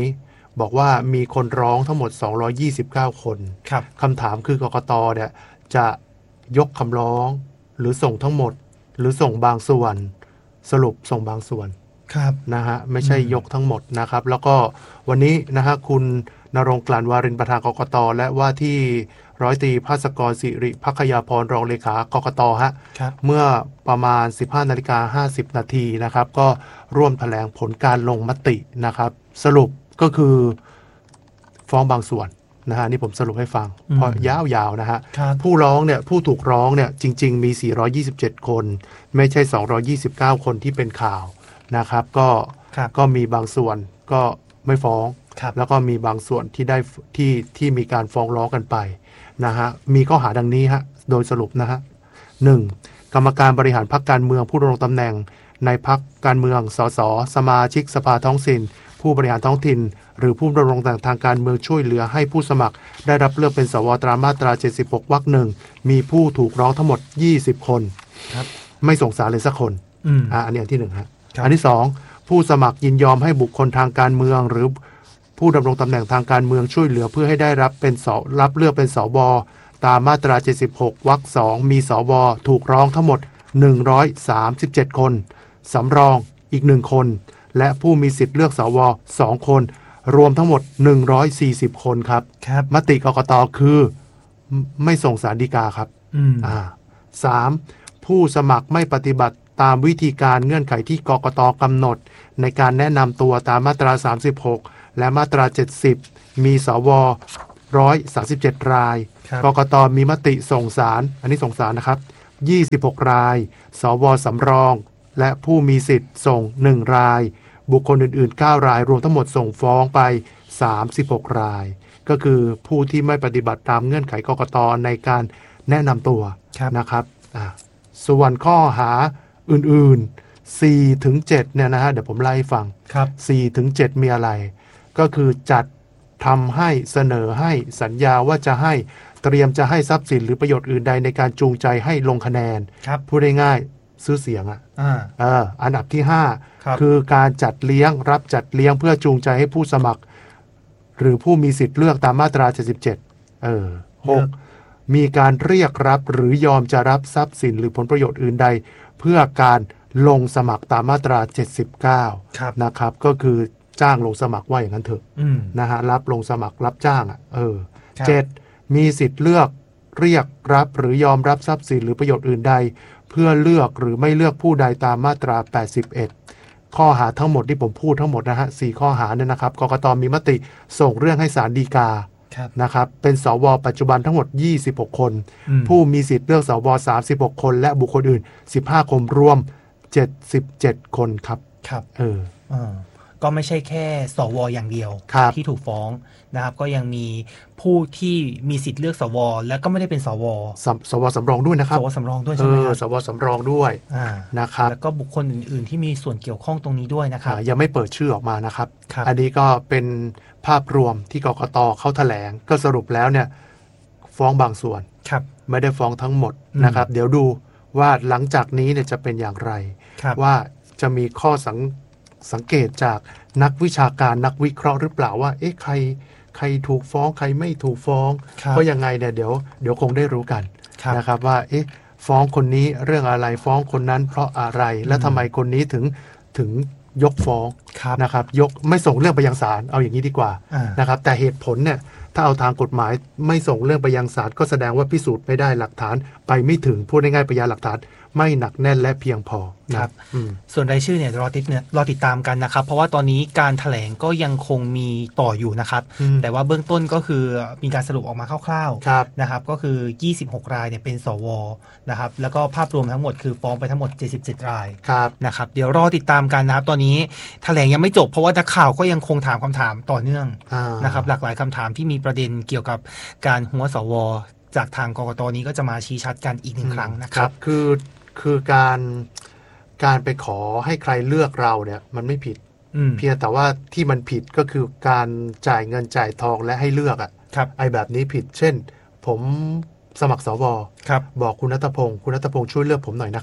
บอกว่ามีคนร้องทั้งหมดสองร้อยยี่สิบเก้าคนครับคำถามคือกกตเนี่ยจะยกคำร้องหรือส่งทั้งหมดหรือส่งบางส่วนสรุปส่งบางส่วนครับนะฮะไม่ใช่ยกทั้งหมดนะครับแล้วก็วันนี้นะฮะคุณณรงค์ กลั่นวารินประธานกกตและว่าที่ร้อยตรีภาสกรสิริภัคยาพรรองเลขากกตฮะเมื่อประมาณ สิบห้านาฬิกาห้าสิบนาทีนะครับก็ร่วมแถลงผลการลงมตินะครับสรุปก็คือฟ้องบางส่วนนะฮะนี่ผมสรุปให้ฟังเพราะยาวๆนะฮะผู้ร้องเนี่ยผู้ถูกร้องเนี่ยจริงๆมีสี่ร้อยยี่สิบเจ็ดคนไม่ใช่สองร้อยยี่สิบเก้าคนที่เป็นข่าวนะครับก็ก็มีบางส่วนก็ไม่ฟ้องแล้วก็มีบางส่วนที่ได้ที่ที่มีการฟ้องร้องกันไปนะฮะมีข้อหาดังนี้ฮะโดยสรุปนะฮะหนึ่งกรรมการบริหารพรรคการเมืองผู้ดำรงตำแหน่งในพรรคการเมืองสสสมาชิกสภาท้องถิ่นผู้บริหารท้องถิ่นหรือผู้ดำรงตำแหน่งทางการเมืองช่วยเหลือให้ผู้สมัครได้รับเลือกเป็นสวตามมาตราเจ็ดสิบหกวรรคหนึ่งมีผู้ถูกร้องทั้งหมดยี่สิบคนไม่ส่งสารเลยสักคนอ่าอันนี้อันที่หนึ่งฮะอันที่สองผู้สมัครยินยอมให้บุคคลทางการเมืองหรือผู้ดำรงตำแหน่งทางการเมืองช่วยเหลือเพื่อให้ได้รับเป็นสรับเลือกเป็นสวตามมาตราเจ็ดสิบหกวรรคสองมีสวถูกร้องทั้งหมดหนึ่งร้อยสามสิบเจ็ดคนสำรองอีกหนึ่งคนและผู้มีสิทธิ์เลือกสวสองคนรวมทั้งหมดหนึ่งร้อยสี่สิบคนครับมติกกตคือไม่ส่งศาลฎีกาครับอ่าสามผู้สมัครไม่ปฏิบัติตามวิธีการเงื่อนไขที่กกตกำหนดในการแนะนำตัวตามมาตราสามสิบหกและมาตราเจ็ดสิบมีสวหนึ่งร้อยสามสิบเจ็ดรายกกตมีมติส่งศาลอันนี้ส่งศาลนะครับยี่สิบหกรายสวสำรองและผู้มีสิทธิ์ส่งหนึ่งรายบุคคลอื่นๆเก้ารายรวมทั้งหมดส่งฟ้องไปสามสิบหกรายก็คือผู้ที่ไม่ปฏิบัติตามเงื่อนไขกกตในการแนะนำตัวนะครับอ่าส่วนข้อหาอื่นๆ สี่ถึงเจ็ด เนี่ยนะฮะเดี๋ยวผมไล่ให้ฟัง สี่ถึงเจ็ด มีอะไรก็คือจัดทำให้เสนอให้สัญญาว่าจะให้เตรียมจะให้ทรัพย์สินหรือประโยชน์อื่นใดในการจูงใจให้ลงคะแนนพูดง่ายๆซื้อเสียงอ่ะเอออันดับที่ห้าคือการจัดเลี้ยงรับจัดเลี้ยงเพื่อจูงใจให้ผู้สมัครหรือผู้มีสิทธิ์เลือกตามมาตราเจ็ดสิบเจ็ดเออหกมีการเรียกรับหรือยอมจะรับทรัพย์สินหรือผลประโยชน์อื่นใดเพื่อการลงสมัครตามมาตราเจ็ดสิบเก้านะครับก็คือจ้างลงสมัครว่าอย่างนั้นเถอะนะฮะรับลงสมัครรับจ้างอ่ะเออเจ็ดมีสิทธิ์เลือกเรียกรับหรือยอมรับทรัพย์สินหรือประโยชน์อื่นใดเพื่อเลือกหรือไม่เลือกผู้ใดตามมาตราแปดสิบเอ็ดข้อหาทั้งหมดที่ผมพูดทั้งหมดนะฮะสี่ข้อหาเนี่ยนะครับกกตมีมติส่งเรื่องให้ศาลฎีกานะครับเป็นสวปัจจุบันทั้งหมดยี่สิบหกคนผู้มีสิทธิ์เลือกสวสามสิบหกคนและบุคคลอื่นสิบห้าคนรวมเจ็ดสิบเจ็ดคนครับครับเออก็ไม่ใช่แค่สวอย่างเดียวที่ถูกฟ้องนะครับก็ยังมีผู้ที่มีสิทธิ์เลือกสวและก็ไม่ได้เป็นสวสวสำรองด้วยนะครับสวสำรองด้วยใช่ไหมครับสวสำรองด้วยนะครับแล้วก็บุคคลอื่นๆที่มีส่วนเกี่ยวข้องตรงนี้ด้วยนะครับยังไม่เปิดชื่อออกมานะครับอันนี้ก็เป็นภาพรวมที่กกตเขาแถลงก็สรุปแล้วเนี่ยฟ้องบางส่วนไม่ได้ฟ้องทั้งหมดนะครับเดี๋ยวดูว่าหลังจากนี้เนี่ยจะเป็นอย่างไรว่าจะมีข้อสังสังเกตจากนักวิชาการนักวิเคราะห์หรือเปล่าว่าเอ๊ะใครใครถูกฟ้องใครไม่ถูกฟ้องเพราะยังไงเนี่ยเดี๋ยวเดี๋ยวคงได้รู้กันนะครับว่าเอ๊ะฟ้องคนนี้เรื่องอะไรฟ้องคนนั้นเพราะอะไรและทำไมคนนี้ถึงถึงยกฟ้องนะครับยกไม่ส่งเรื่องไปยังศาลเอาอย่างนี้ดีกว่านะครับแต่เหตุผลเนี่ยถ้าเอาทางกฎหมายไม่ส่งเรื่องไปยังศาลก็แสดงว่าพิสูจน์ไม่ได้หลักฐานไปไม่ถึงพูดง่ายๆพยานหลักฐานไม่หนักแน่นและเพียงพอครับส่วนรายชื่อเนี่ยรอติดเนี่ยรอติดตามกันนะครับเพราะว่าตอนนี้การแถลงก็ยังคงมีต่ออยู่นะครับแต่ว่าเบื้องต้นก็คือมีการสรุปออกมาคร่าวๆนะครับก็คือยี่สิบหกรายเนี่ยเป็นสวนะครับแล้วก็ภาพรวมทั้งหมดคือฟ้องไปทั้งหมดเจ็ดสิบเจ็ดรายนะครับเดี๋ยวรอติดตามกันนะครับตอนนี้แถลงยังไม่จบเพราะว่านักข่าวก็ยังคงถามคำถามต่อเนื่องนะครับหลากหลายคำถามที่มีประเด็นเกี่ยวกับการหัวสวจากทางกกตนี้ก็จะมาชี้ชัดกันอีกหนึ่งครั้งนะครับคือคือการการไปขอให้ใครเลือกเราเนี่ยมันไม่ผิดเพียงแต่ว่าที่มันผิดก็คือการจ่ายเงินจ่ายทองและให้เลือกอ่ะไอ้แบบนี้ผิดเช่นผมสมัครสวบอกคุณณัฐพงศ์คุณณัฐพงศ์ช่วยเลือกผมหน่อยนะครับ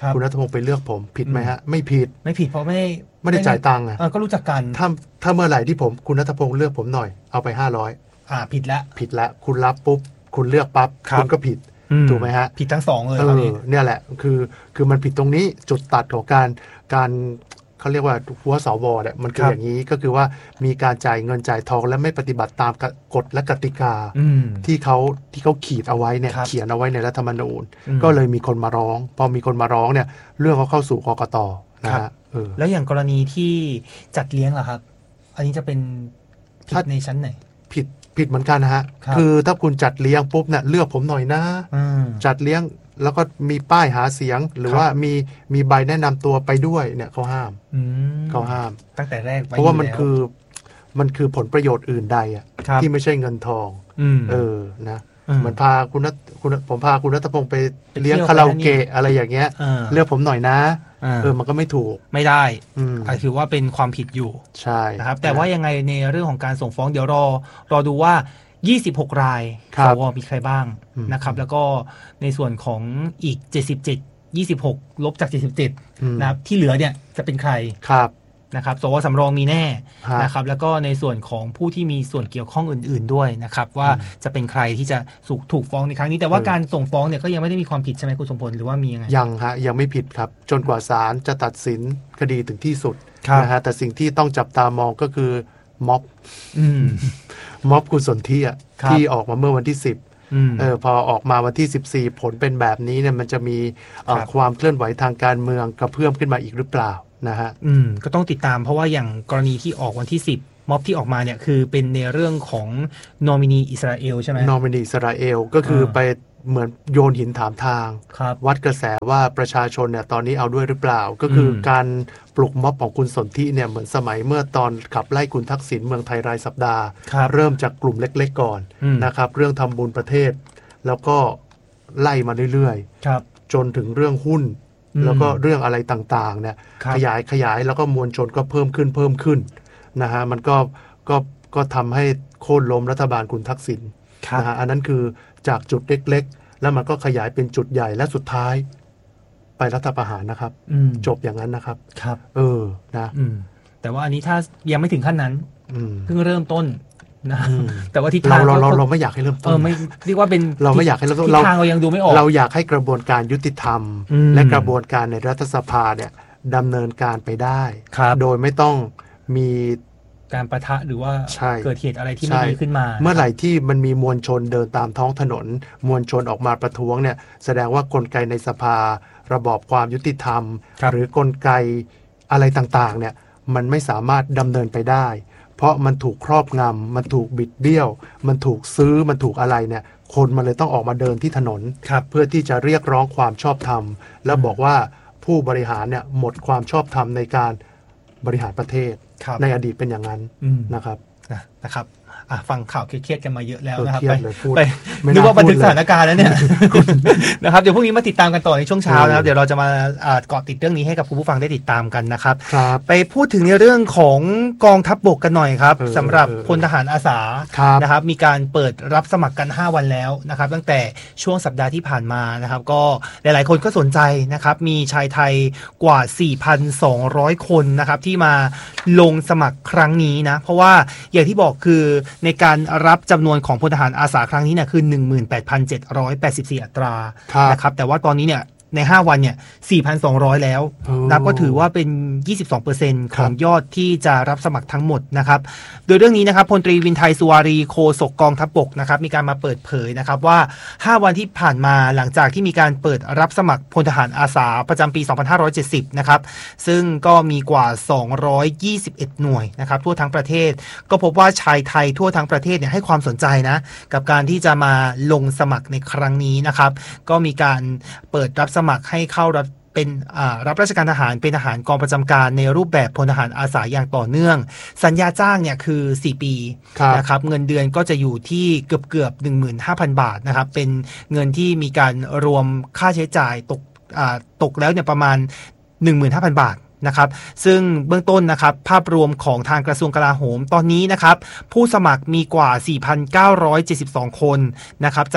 คุณณัฐพงศ์ไปเลือกผมผิดไหมฮะไม่ผิดไม่ผิดเพราะไม่ได้ไม่ได้จ่ายตังค์อ่ะก็รู้จักกันถ้าถ้าเมื่อไหร่ที่ผมคุณณัฐพงศ์เลือกผมหน่อยเอาไปห้าร้อยอ่าผิดแล้วผิดแล้วคุณรับปุ๊บคุณเลือกปั๊บคุณก็ผิดถูกไหมฮะผิดทั้งสองเลยเออเนี่ยแหละคือคือมันผิดตรงนี้จุดตัดของการการเขาเรียกว่าหัวสวเนี่ยมันคืออย่างนี้ก็คือว่ามีการจ่ายเงินจ่ายทองและไม่ปฏิบัติตามกฎและกติกาที่เขาที่เขาขีดเอาไว้เนี่ยเขียนเอาไว้ในรัฐธรรมนูญก็เลยมีคนมาร้องพอมีคนมาร้องเนี่ยเรื่องเขาเข้าสู่กกต.นะฮะเออแล้วอย่างกรณีที่จัดเลี้ยงล่ะครับอันนี้จะเป็นผิดในชั้นไหนผิดผิดเหมือนกันนะฮะคือถ้าคุณจัดเลี้ยงปุ๊บเนี่ยเลือกผมหน่อยนะจัดเลี้ยงแล้วก็มีป้ายหาเสียงหรือว่ามีมีใบแนะนำตัวไปด้วยเนี่ยเขาห้ามเขาห้ามตั้งแต่แรกเพราะว่ามันคือมันคือผลประโยชน์อื่นใดอ่ะที่ไม่ใช่เงินทองเออนะเหมือนพาคุณนัทคุณผมพาคุณณัฐพงศ์ไปเลี้ยงคาราโอเกะอะไรอย่างเงี้ยเลือกผมหน่อยนะเออมันก็ไม่ถูกไม่ได้อาจถือว่าเป็นความผิดอยู่ใช่นะครับแต่ว่ายังไงในเรื่องของการส่งฟ้องเดี๋ยวรอรอดูว่ายี่สิบหกรายสวมีใครบ้างนะครับแล้วก็ในส่วนของอีกเจ็ดสิบเจ็ด ยี่สิบหกลบจากเจ็ดสิบเจ็ดนะครับที่เหลือเนี่ยจะเป็นใครครับนะครับสวสำรองมีแน่นะครับแล้วก็ในส่วนของผู้ที่มีส่วนเกี่ยวข้องอื่นๆด้วยนะครับว่าจะเป็นใครที่จะถูกฟ้องในครั้งนี้แต่ว่าการส่งฟ้องเนี่ยก็ยังไม่ได้มีความผิดใช่ไหมคุณสมพลหรือว่ามียังไงยังฮะยังไม่ผิดครับจนกว่าศาลจะตัดสินคดีถึงที่สุดนะฮะแต่สิ่งที่ต้องจับตามองก็คือม็อบม็อบคุณสนธิอ่ะที่ออกมาเมื่อวันที่สิบเออพอออกมาวันที่สิบสี่ผลเป็นแบบนี้เนี่ยมันจะมีความเคลื่อนไหวทางการเมืองกระเพื่อมขึ้นมาอีกหรือเปล่านะฮะอืมก็ต้องติดตามเพราะว่าอย่างกรณีที่ออกวันที่สิบม็อบที่ออกมาเนี่ยคือเป็นในเรื่องของนอมินีอิสราเอลใช่ไหมนอมินีอิสราเอลก็คือไปเหมือนโยนหินถามทางวัดกระแสว่าประชาชนเนี่ยตอนนี้เอาด้วยหรือเปล่าก็คือการปลุกม็อบของคุณสนธิเนี่ยเหมือนสมัยเมื่อตอนขับไล่คุณทักษิณเมืองไทยรายสัปดาห์เริ่มจากกลุ่มเล็กๆก่อนนะครับเรื่องทำบุญประเทศแล้วก็ไล่มาเรื่อยๆจนถึงเรื่องหุ้นแล้วก็เรื่องอะไรต่างๆเนี่ยขยายขยายแล้วก็มวลชนก็เพิ่มขึ้นเพิ่มขึ้นนะฮะมันก็ก็ก็ทำให้โค่นล้มรัฐบาลคุณทักษิณนะฮะอันนั้นคือจากจุดเล็กๆแล้วมันก็ขยายเป็นจุดใหญ่และสุดท้ายไปรัฐประหารนะครับจบอย่างนั้นนะครับครับเออนะแต่ว่าอันนี้ถ้ายังไม่ถึงขั้นนั้นเพิ่งเริ่มต้นนะแต่ว่าทิศทางเราเราเราไม่อยากให้เริ่มต้นเออไม่เรียกว่าเป็นเราไม่อยากให้เริ่มต้นทิศทางเรายังดูไม่ออกเราอยากให้กระบวนการยุติธรรมและกระบวนการในรัฐสภาเนี่ยดำเนินการไปได้โดยไม่ต้องมีการปะทะหรือว่าเกิดเหตุอะไรที่ไม่ดีขึ้นมาเมื่อไหร่ที่มันมีมวลชนเดินตามท้องถนนมวลชนออกมาประท้วงเนี่ยแสดงว่ากลไกในสภาระบอบความยุติธรรมหรือกลไกอะไรต่างๆเนี่ยมันไม่สามารถดำเนินไปได้เพราะมันถูกครอบงำมันถูกบิดเบี้ยวมันถูกซื้อมันถูกอะไรเนี่ยคนมันเลยต้องออกมาเดินที่ถนนเพื่อที่จะเรียกร้องความชอบธรรมแล้วบอกว่าผู้บริหารเนี่ยหมดความชอบธรรมในการบริหารประเทศในอดีตเป็นอย่างนั้นนะครับนะครับฟังข่าวเครียดกันมาเยอะแล้วนะครับไปนึกว่าบันทึกสถานการณ์แล้วเนี่ยนะครับเดี๋ยวพรุ่งนี้มาติดตามกันต่อในช่วงเช้านะครับเดี๋ยวเราจะมาเกาะติดเรื่องนี้ให้กับคุณผู้ฟังได้ติดตามกันนะครับไปพูดถึงในเรื่องของกองทัพบกกันหน่อยครับสำหรับพลทหารอาสานะครับมีการเปิดรับสมัครกันห้าวันแล้วนะครับตั้งแต่ช่วงสัปดาห์ที่ผ่านมานะครับก็หลายๆคนก็สนใจนะครับมีชายไทยกว่า สี่พันสองร้อย คนนะครับที่มาลงสมัครครั้งนี้นะเพราะว่าอย่างที่บอกคือในการรับจำนวนของพลทหารอาสาครั้งนี้เนี่ยคือ หนึ่งหมื่นแปดพันเจ็ดร้อยแปดสิบสี่ อัตรานะครับแต่ว่าตอนนี้เนี่ยในห้าวันเนี่ย สี่พันสองร้อย แล้วนับก็ถือว่าเป็น ยี่สิบสองเปอร์เซ็นต์ ของยอดที่จะรับสมัครทั้งหมดนะครับโดยเรื่องนี้นะครับพลตรีวินไทยสุวารีโฆษกกองทัพบกนะครับมีการมาเปิดเผยนะครับว่าห้าวันที่ผ่านมาหลังจากที่มีการเปิดรับสมัครพลทหารอาสาประจำปีสองพันห้าร้อยเจ็ดสิบนะครับซึ่งก็มีกว่าสองร้อยยี่สิบเอ็ดหน่วยนะครับทั่วทั้งประเทศก็พบว่าชายไทยทั่วทั้งประเทศเนี่ยให้ความสนใจนะกับการที่จะมาลงสมัครในครั้งนี้นะครับก็มีการเปิดรับสมัครให้เข้ารับเป็นรับราชการทหารเป็นทหารกองประจำการในรูปแบบพลทหารอาสาอย่างต่อเนื่องสัญญาจ้างเนี่ยคือสี่ปีนะครับเงินเดือนก็จะอยู่ที่เกือบเกือบ หนึ่งหมื่นห้าพัน บาทนะครับเป็นเงินที่มีการรวมค่าใช้จ่ายตกตกแล้วเนี่ยประมาณ หนึ่งหมื่นห้าพัน บาทนะครับซึ่งเบื้องต้นนะครับภาพรวมของทางกระทรวงกลาโหมตอนนี้นะครับผู้สมัครมีกว่า สี่พันเก้าร้อยเจ็ดสิบสอง คนนะครับจาก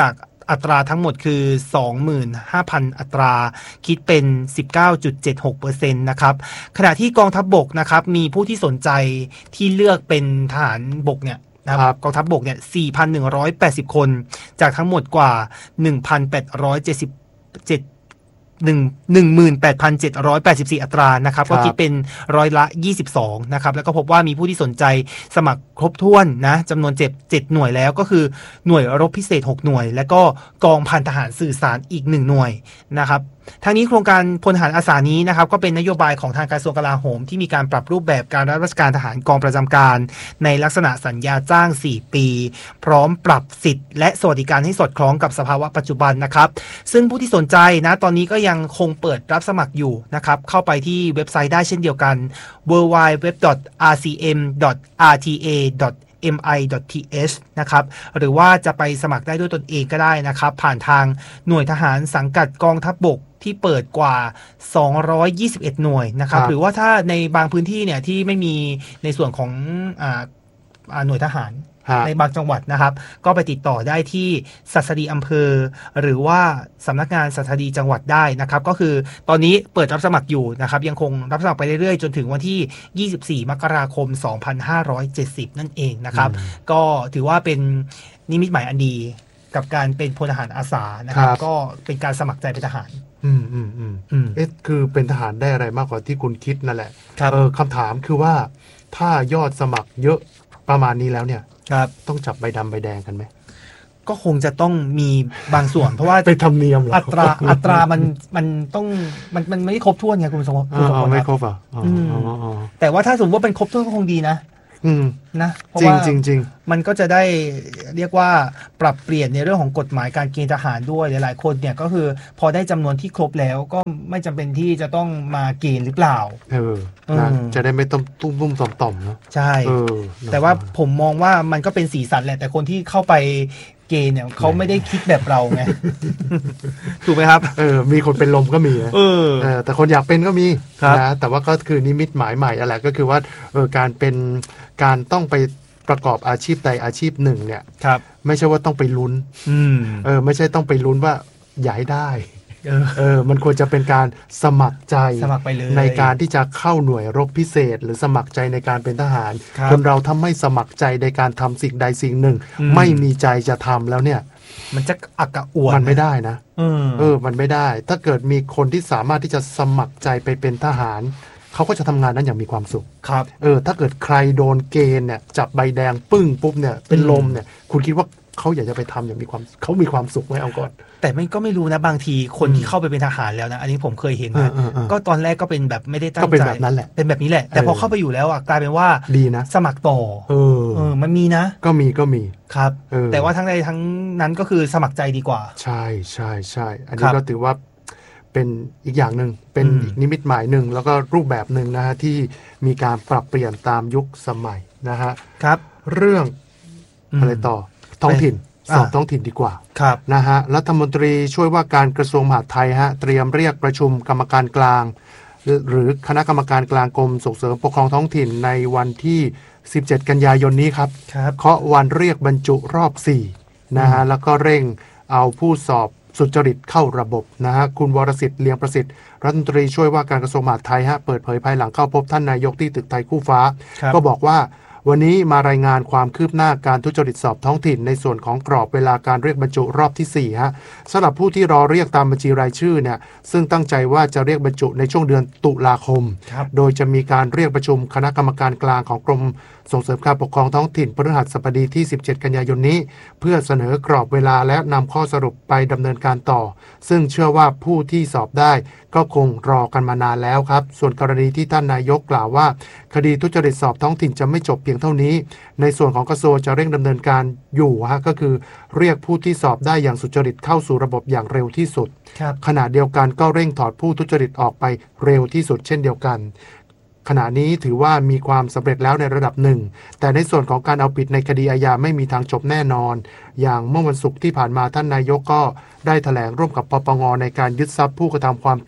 อัตราทั้งหมดคือ สองหมื่นห้าพัน อัตราคิดเป็น สิบเก้าจุดเจ็ดหกเปอร์เซ็นต์ นะครับขณะที่กองทัพบกนะครับมีผู้ที่สนใจที่เลือกเป็นทหารบกเนี่ยนะครับกองทัพบกเนี่ย สี่พันหนึ่งร้อยแปดสิบ คนจากทั้งหมดกว่า หนึ่งพันแปดร้อยเจ็ดสิบเจ็ด หนึ่ง หนึ่งหมื่นแปดพันเจ็ดร้อยแปดสิบสี่ อัตรานะครับก็คิดเป็นร้อยละยี่สิบสองนะครับแล้วก็พบว่ามีผู้ที่สนใจสมัครครบถ้วนนะจำนวนเจ็ด เจ็ดหน่วยแล้วก็คือหน่วยรบพิเศษหกหน่วยและก็กองพันทหารสื่อสารอีกหนึ่งหน่วยนะครับทางนี้โครงการพลทหารอาสานี้นะครับก็เป็นนโยบายของทางกระทรวงกลาโหมที่มีการปรับรูปแบบการรับราชการทหารกองประจำการในลักษณะสัญญาจ้างสี่ปีพร้อมปรับสิทธิ์และสวัสดิการให้สอดคล้องกับสภาวะปัจจุบันนะครับซึ่งผู้ที่สนใจนะตอนนี้ก็ยังคงเปิดรับสมัครอยู่นะครับเข้าไปที่เว็บไซต์ได้เช่นเดียวกัน ดับเบิลยู ดับเบิลยู ดับเบิลยู ดอท อาร์ ซี เอ็ม ดอท อาร์ ที เอ ดอท เอ็ม ไอ ดอท ที เอช นะครับหรือว่าจะไปสมัครได้ด้วยตนเองก็ได้นะครับผ่านทางหน่วยทหารสังกัดกองทัพบกที่เปิดกว่าสองร้อยยี่สิบเอ็ดหน่วยนะครับหรือว่าถ้าในบางพื้นที่เนี่ยที่ไม่มีในส่วนของอ่าหน่วยทหารในบางจังหวัดนะครับก็ไปติดต่อได้ที่ศัสดีอำเภอหรือว่าสำนักงานศัสดีจังหวัดได้นะครับก็คือตอนนี้เปิดรับสมัครอยู่นะครับยังคงรับสมัครไปเรื่อยๆจนถึงวันที่ยี่สิบสี่มกราคมสองพันห้าร้อยเจ็ดสิบนั่นเองนะครับก็ถือว่าเป็นนิมิตหมายอันดีกับการเป็นพลทหารอาสานะครับก็เป็นการสมัครใจเป็นทหารอืมอืมอืมเอ๊ะคือเป็นทหารได้อะไรมากกว่าที่คุณคิดนั่นแหละเออคำถามคือว่าถ้ายอดสมัครเยอะประมาณนี้แล้วเนี่ยต้องจับใบดำใบแดงกันไหมก็คงจะต้องมีบางส่วนเพราะว่าเป็นธรรมเนียมหรออัตราอัตรามันมันต้องมันมันไม่ได้ครบถ้วนไงคุณสมบัติไม่ครบอ่ะแต่ว่าถ้าสมมติว่าเป็นครบถ้วนก็คงดีนะนะเพราะว่าจริงจริงมันก็จะได้เรียกว่าปรับเปลี่ยนในเรื่องของกฎหมายการเกณฑ์ทหารด้วยหลายๆคนเนี่ยก็คือพอได้จำนวนที่ครบแล้วก็ไม่จำเป็นที่จะต้องมาเกณฑ์หรือเปล่าเออนะจะได้ไม่ต้องตุ้มตุ้มต่อมต่อมเนาะใช่แต่ว่าผมมองว่ามันก็เป็นสีสันแหละแต่คนที่เข้าไปเกณฑ์เนี่ยเขาไม่ได้คิดแบบเราไงถูกไหมครับเออมีคนเป็นลมก็มีเออแต่คนอยากเป็นก็มีนะแต่ว่าก็คือนิมิตหมายใหม่อะไรก็คือว่าเออการเป็นการต้องไปประกอบอาชีพใดอาชีพหนึ่งเนี่ยไม่ใช่ว่าต้องไปลุ้นเออไม่ใช่ต้องไปลุ้นว่าย้ายได้เออมันควรจะเป็นการสมัครใจสมัครไปเลยในการที่จะเข้าหน่วยรบพิเศษหรือสมัครใจในการเป็นทหารคนเราถ้าไม่สมัครใจในการทำสิ่งใดสิ่งหนึ่งไม่มีใจจะทำแล้วเนี่ยมันจะอักกะอ่วนมันไม่ได้นะเออมันไม่ได้ถ้าเกิดมีคนที่สามารถที่จะสมัครใจไปเป็นทหารเขาก็จะทำงานนั้นอย่างมีความสุขครับเออถ้าเกิดใครโดนเกณฑ์เนี่ยจับใบแดงปึ้งปุ๊บเนี่ยเป็นลมเนี่ยคุณคิดว่าเขาอยากจะไปทำอย่างมีความเขามีความสุขไหมเอาก่อนแต่ไม่ก็ไม่รู้นะบางทีคนที่เข้าไปเป็นทหารแล้วนะอันนี้ผมเคยเห็นนะก็ตอนแรกก็เป็นแบบไม่ได้ตั้งใจก็เป็นแบบนั้นแหละเป็นแบบนี้แหละแต่พอเข้าไปอยู่แล้วอ่ะกลายเป็นว่าดีนะสมัครต่อเออเออมันมีนะก็มีก็มีครับแต่ว่าทั้งใดทั้งนั้นก็คือสมัครใจดีกว่าใช่ใช่ใช่อันนี้ก็ถือว่าเป็นอีกอย่างหนึ่งเป็นอีกนิมิตหมายหนึ่งแล้วก็รูปแบบหนึ่งนะฮะที่มีการปรับเปลี่ยนตามยุคสมัยนะฮะครับเรื่องอะไรต่อท้องถิ่นสอบท้องถิ่นดีกว่านะฮะรัฐมนตรีช่วยว่าการกระทรวงมหาดไทยฮะเตรียมเรียกประชุมกรรมการกลางหรือคณะกรรมการกลางกรมส่งเสริมปกครองท้องถิ่นในวันที่สิบเจ็ดกันยายนนี้ครับเคาะวันเรียกบรรจุรอบสี่นะฮะแล้วก็เร่งเอาผู้สอบสุจริตเข้าระบบนะฮะคุณวรสิทธิ์เลียงประสิทธิ์รัฐมนตรีช่วยว่าการกระทรวงมหาดไทยฮะเปิดเผยภายหลังเข้าพบท่านนายกที่ตึกไทยคู่ฟ้าก็บอกว่าวันนี้มารายงานความคืบหน้าการทุจริตสอบท้องถิ่นในส่วนของกรอบเวลาการเรียกบรรจุรอบที่สี่ฮะสำหรับผู้ที่รอเรียกตามบัญชีรายชื่อเนี่ยซึ่งตั้งใจว่าจะเรียกบรรจุในช่วงเดือนตุลาคมโดยจะมีการเรียกประชุมคณะกรรมการกลางของกรมส่งเสริมการปกครองท้องถิ่นพฤหัสบดีที่สิบเจ็ดกันยายนนี้เพื่อเสนอกรอบเวลาและนำข้อสรุปไปดำเนินการต่อซึ่งเชื่อว่าผู้ที่สอบได้ก็คงรอกันมานานแล้วครับส่วนกรณีที่ท่านนายกกล่าวว่าคดีทุจริตสอบท้องถิ่นจะไม่จบเพียงเท่านี้ในส่วนของกระทรวงจะเร่งดำเนินการอยู่ฮะก็คือเรียกผู้ที่สอบได้อย่างสุจริตเข้าสู่ระบบอย่างเร็วที่สุดขณะเดียวกันก็เร่งถอดผู้ทุจริตออกไปเร็วที่สุดเช่นเดียวกันขณะนี้ถือว่ามีความสำเร็จแล้วในระดับหนึ่งแต่ในส่วนของการเอาผิดในคดีอาญาไม่มีทางจบแน่นอนอย่างเมื่อวันศุกร์ที่ผ่านมาท่านนายกก็ได้แถลงร่วมกับปปงในการยึดทรัพย์ผู้กระทำความผิด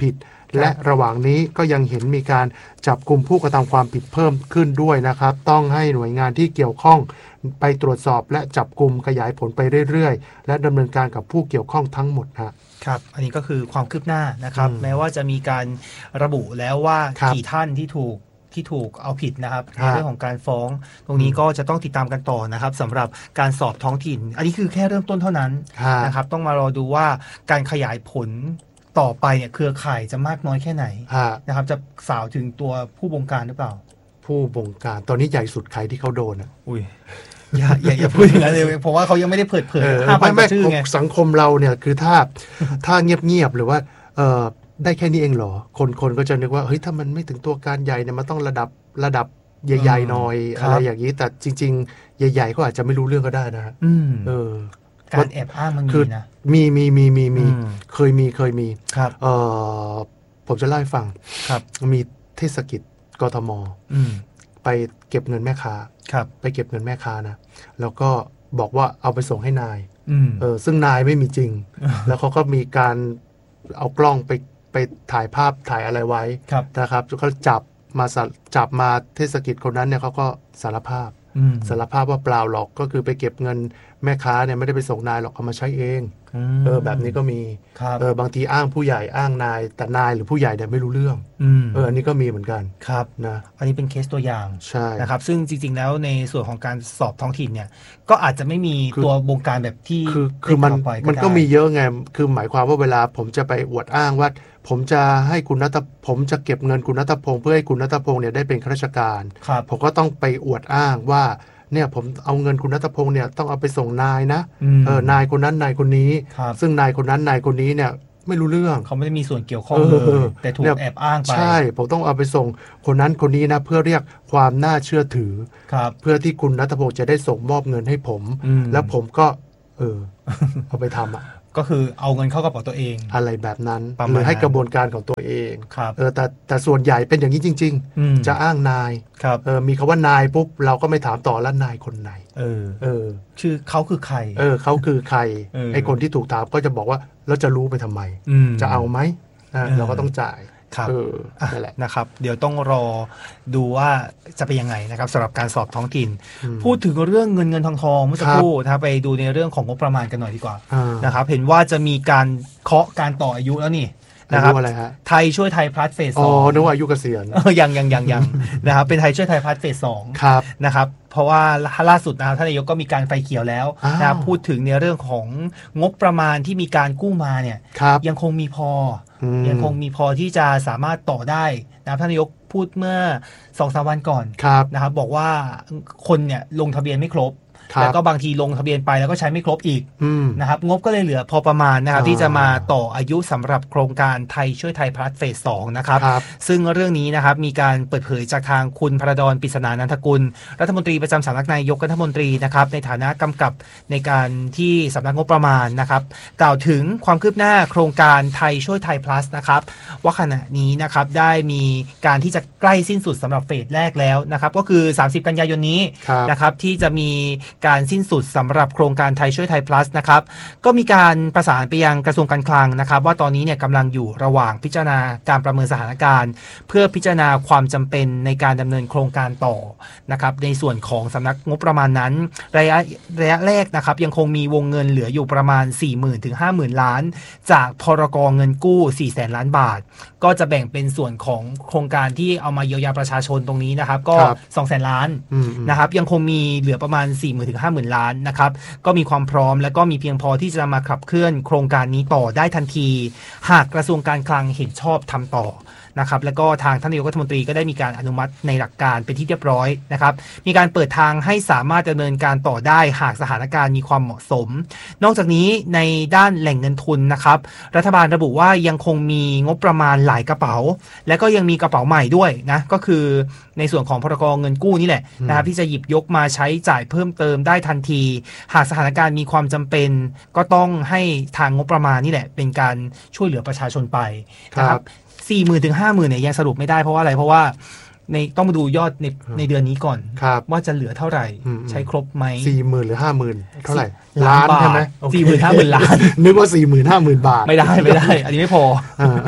และระหว่างนี้ก็ยังเห็นมีการจับกลุ่มผู้กระทำความผิดเพิ่มขึ้นด้วยนะครับต้องให้หน่วยงานที่เกี่ยวข้องไปตรวจสอบและจับกลุ่มขยายผลไปเรื่อยๆและดำเนินการกับผู้เกี่ยวข้องทั้งหมดครับครับอันนี้ก็คือความคืบหน้านะครับแม้ว่าจะมีการระบุแล้วว่ากี่ท่านที่ถูกที่ถูกเอาผิดนะครับในเรื่องของการฟ้องตรงนี้ก็จะต้องติดตามกันต่อนะครับสำหรับการสอบท้องถิ่นอันนี้คือแค่เริ่มต้นเท่านั้นนะครับต้องมารอดูว่าการขยายผลต่อไปเนี่ยเครือข่ายจะมากน้อยแค่ไหนนะครับจะสาวถึงตัวผู้บงการหรือเปล่าผู้บงการตอนนี้ใหญ่สุดใครที่เขาโดนอ่ะอุ้ยอย่าอย่าอย่าพูดอย่างนั้นเลยเพราะว่าเขายังไม่ได้เปิดเผยห้าพันชื่อไงสังคมเราเนี่ยคือถ้าถ้าเงียบๆหรือว่าเออได้แค่นี้เองเหรอคนคนก็จะนึกว่าเฮ้ยถ้ามันไม่ถึงตัวการใหญ่เนี่ยมันต้องระดับระดับใหญ่ๆหน่อยอะไรอย่างนี้แต่จริงๆใหญ่ๆก็อาจจะไม่รู้เรื่องก็ได้นะเออการแอบอ้างมันมีนะมีมีมีมีมีเคยมีเคยมีเออผมจะเล่าให้ฟังครับมีเทศกิจกทมไปเก็บเงินแม่ค้าไปเก็บเงินแม่ค้านะแล้วก็บอกว่าเอาไปส่งให้นายเออซึ่งนายไม่มีจริงแล้วเขาก็มีการเอากล้องไปไปถ่ายภาพถ่ายอะไรไว้นะครับเขาจับมาจับมาเทศกิจคนนั้นเนี่ยเขาก็สารภาพสารภาพว่าเปล่าหรอกก็คือไปเก็บเงินแม่ค้าเนี่ยไม่ได้ไปส่งนายหรอกเอามาใช้เองเออแบบนี้ก็มีเออบางทีอ้างผู้ใหญ่อ้างนายแต่นายหรือผู้ใหญ่เนี่ยไม่รู้เรื่องเอออันนี้ก็มีเหมือนกันครับนะอันนี้เป็นเคสตัวอย่างใช่นะครับซึ่งจริงๆแล้วในส่วนของการสอบท้องถิ่นเนี่ยก็อาจจะไม่มีตัวบงการแบบที่คือคือมันมันก็มีเยอะไงคือหมายความว่าเวลาผมจะไปอวดอ้างว่าผมจะให้คุณณัฐผมจะเก็บเงินคุณณัฐพงศ์เพื่อให้คุณณัฐพงศ์เนี่ยได้เป็นข้าราชการผมก็ต้องไปอวดอ้างว่าเนี่ยผมเอาเงินคุณณัฐพงศ์เนี่ยต้องเอาไปส่งนายนะเออนายคนนั้นนายคนนี้ซึ่งนายคนนั้นนายคนนี้เนี่ยไม่รู้เรื่องเขาไม่ได้มีส่วนเกี่ยวข้องเลยแต่ถูกแอบอ้างไปใช่ผมต้องเอาไปส่งคนนั้นคนนี้นะเพื่อเรียกความน่าเชื่อถือเพื่อที่คุณณัฐพงศ์จะได้ส่งมอบเงินให้ผมแล้วผมก็เออเอาไปทำอ่ะก็คือเอาเงินเข้ากระเป๋าตัวเองอะไรแบบนั้นหรือให้กระบวนการของตัวเองเออแต่แต่ส่วนใหญ่เป็นอย่างนี้จริงๆจะอ้างนายเออมีคำว่านายปุ๊บเราก็ไม่ถามต่อแล้วนายคนไหนเออเออชื่อเขาคือใครเออเขาคือใครไอ้คนที่ถูกถามก็จะบอกว่าแล้วจะรู้ไปทำไมจะเอาไหมเราก็ต้องจ่ายครับนั่นแหละนะครับเดี๋ยวต้องรอดูว่าจะเป็นยังไงนะครับสำหรับการสอบท้องถิ่นพูดถึงเรื่องเงินเงินทองทองเมื่อสักครู่นะครับไปดูในเรื่องของงบประมาณกันหน่อยดีกว่านะครับเห็นว่าจะมีการเคาะการต่ออายุแล้วนี่นะครับไทยช่วยไทยพลัสเฟสสองอ๋อนึกว่าอายุเกษียณยังยังยังยังนะครับเป็นไทยช่วยไทยพลัสเฟสสองนะครับเพราะว่าล่าสุดนะครับท่านนายกก็มีการไฟเขียวแล้วนะครับพูดถึงในเรื่องของงบประมาณที่มีการกู้มาเนี่ยยังคงมีพอยังคงมีพอที่จะสามารถต่อได้นะครับท่านนายกพูดเมื่อ สองถึงสาม วันก่อนนะครับบอกว่าคนเนี่ยลงทะเบียนไม่ครบแล้วก็บางทีลงทะเบียนไปแล้วก็ใช้ไม่ครบอีกนะครับงบก็เลยเหลือพอประมาณนะครับที่จะมาต่ออายุสำหรับโครงการไทยช่วยไทยพลัสเฟสสองนะครับซึ่งเรื่องนี้นะครับมีการเปิดเผยจากทางคุณพระดอนปริศนานันทกุลรัฐมนตรีประจำสำนักนายกรัฐมนตรีนะครับในฐานะกำกับในการที่สำนักงบประมาณนะครับกล่าวถึงความคืบหน้าโครงการไทยช่วยไทยพลัสนะครับว่าขณะนี้นะครับได้มีการที่จะใกล้สิ้นสุดสำหรับเฟสแรกแล้วนะครับก็คือสามสิบกันยายนนี้นะครับที่จะมีการสิ้นสุดสำหรับโครงการไทยช่วยไทย plus นะครับก็มีการประสานไปยังกระทรวงการคลังนะครับว่าตอนนี้เนี่ยกำลังอยู่ระหว่างพิจารณาการประเมินสถานการณ์เพื่อพิจารณาความจำเป็นในการดำเนินโครงการต่อนะครับในส่วนของสำนักงบประมาณนั้นระยะระยะแรกนะครับยังคงมีวงเงินเหลืออยู่ประมาณ สี่หมื่นถึงห้าหมื่น ล้านจากพรก.เงินกู้ สี่แสน ล้านบาทก็จะแบ่งเป็นส่วนของโครงการที่เอามาเยียวยาประชาชนตรงนี้นะครับก็ สองแสน ล้านนะครับยังคงมีเหลือประมาณ สี่หมื่นถึงห้าหมื่น ล้านนะครับก็มีความพร้อมและก็มีเพียงพอที่จะมาขับเคลื่อนโครงการนี้ต่อได้ทันทีหากกระทรวงการคลังเห็นชอบทำต่อนะครับแล้วก็ทางท่านนายกรัฐมนตรีก็ได้มีการอนุมัติในหลักการเป็นที่เรียบร้อยนะครับมีการเปิดทางให้สามารถดำเนินการต่อได้หากสถานการณ์มีความเหมาะสมนอกจากนี้ในด้านแหล่งเงินทุนนะครับรัฐบาลระบุว่ายังคงมีงบประมาณหลายกระเป๋าและก็ยังมีกระเป๋าใหม่ด้วยนะก็คือในส่วนของพรก.เงินกู้นี่แหละนะครับที่จะหยิบยกมาใช้จ่ายเพิ่มเติมได้ทันทีหากสถานการณ์มีความจำเป็นก็ต้องให้ทางงบประมาณนี่แหละเป็นการช่วยเหลือประชาชนไปนะครับสี่หมื่นถึงห้าหมื่นเนี่ยยังสรุปไม่ได้เพราะว่าอะไรเพราะว่าในต้องมาดูยอดในในเดือนนี้ก่อนว่าจะเหลือเท่าไหร่ใช้ครบไหมสี่หมื่นหรือห้าหมื่นเท่าไหร่ล้านใช่ไหมสี่หมื่นห้าหมื่นล้านนึกว่าสี่หมื่นห้าหมื่นบาทไม่ได้ไม่ได้อันนี้ไม่พอ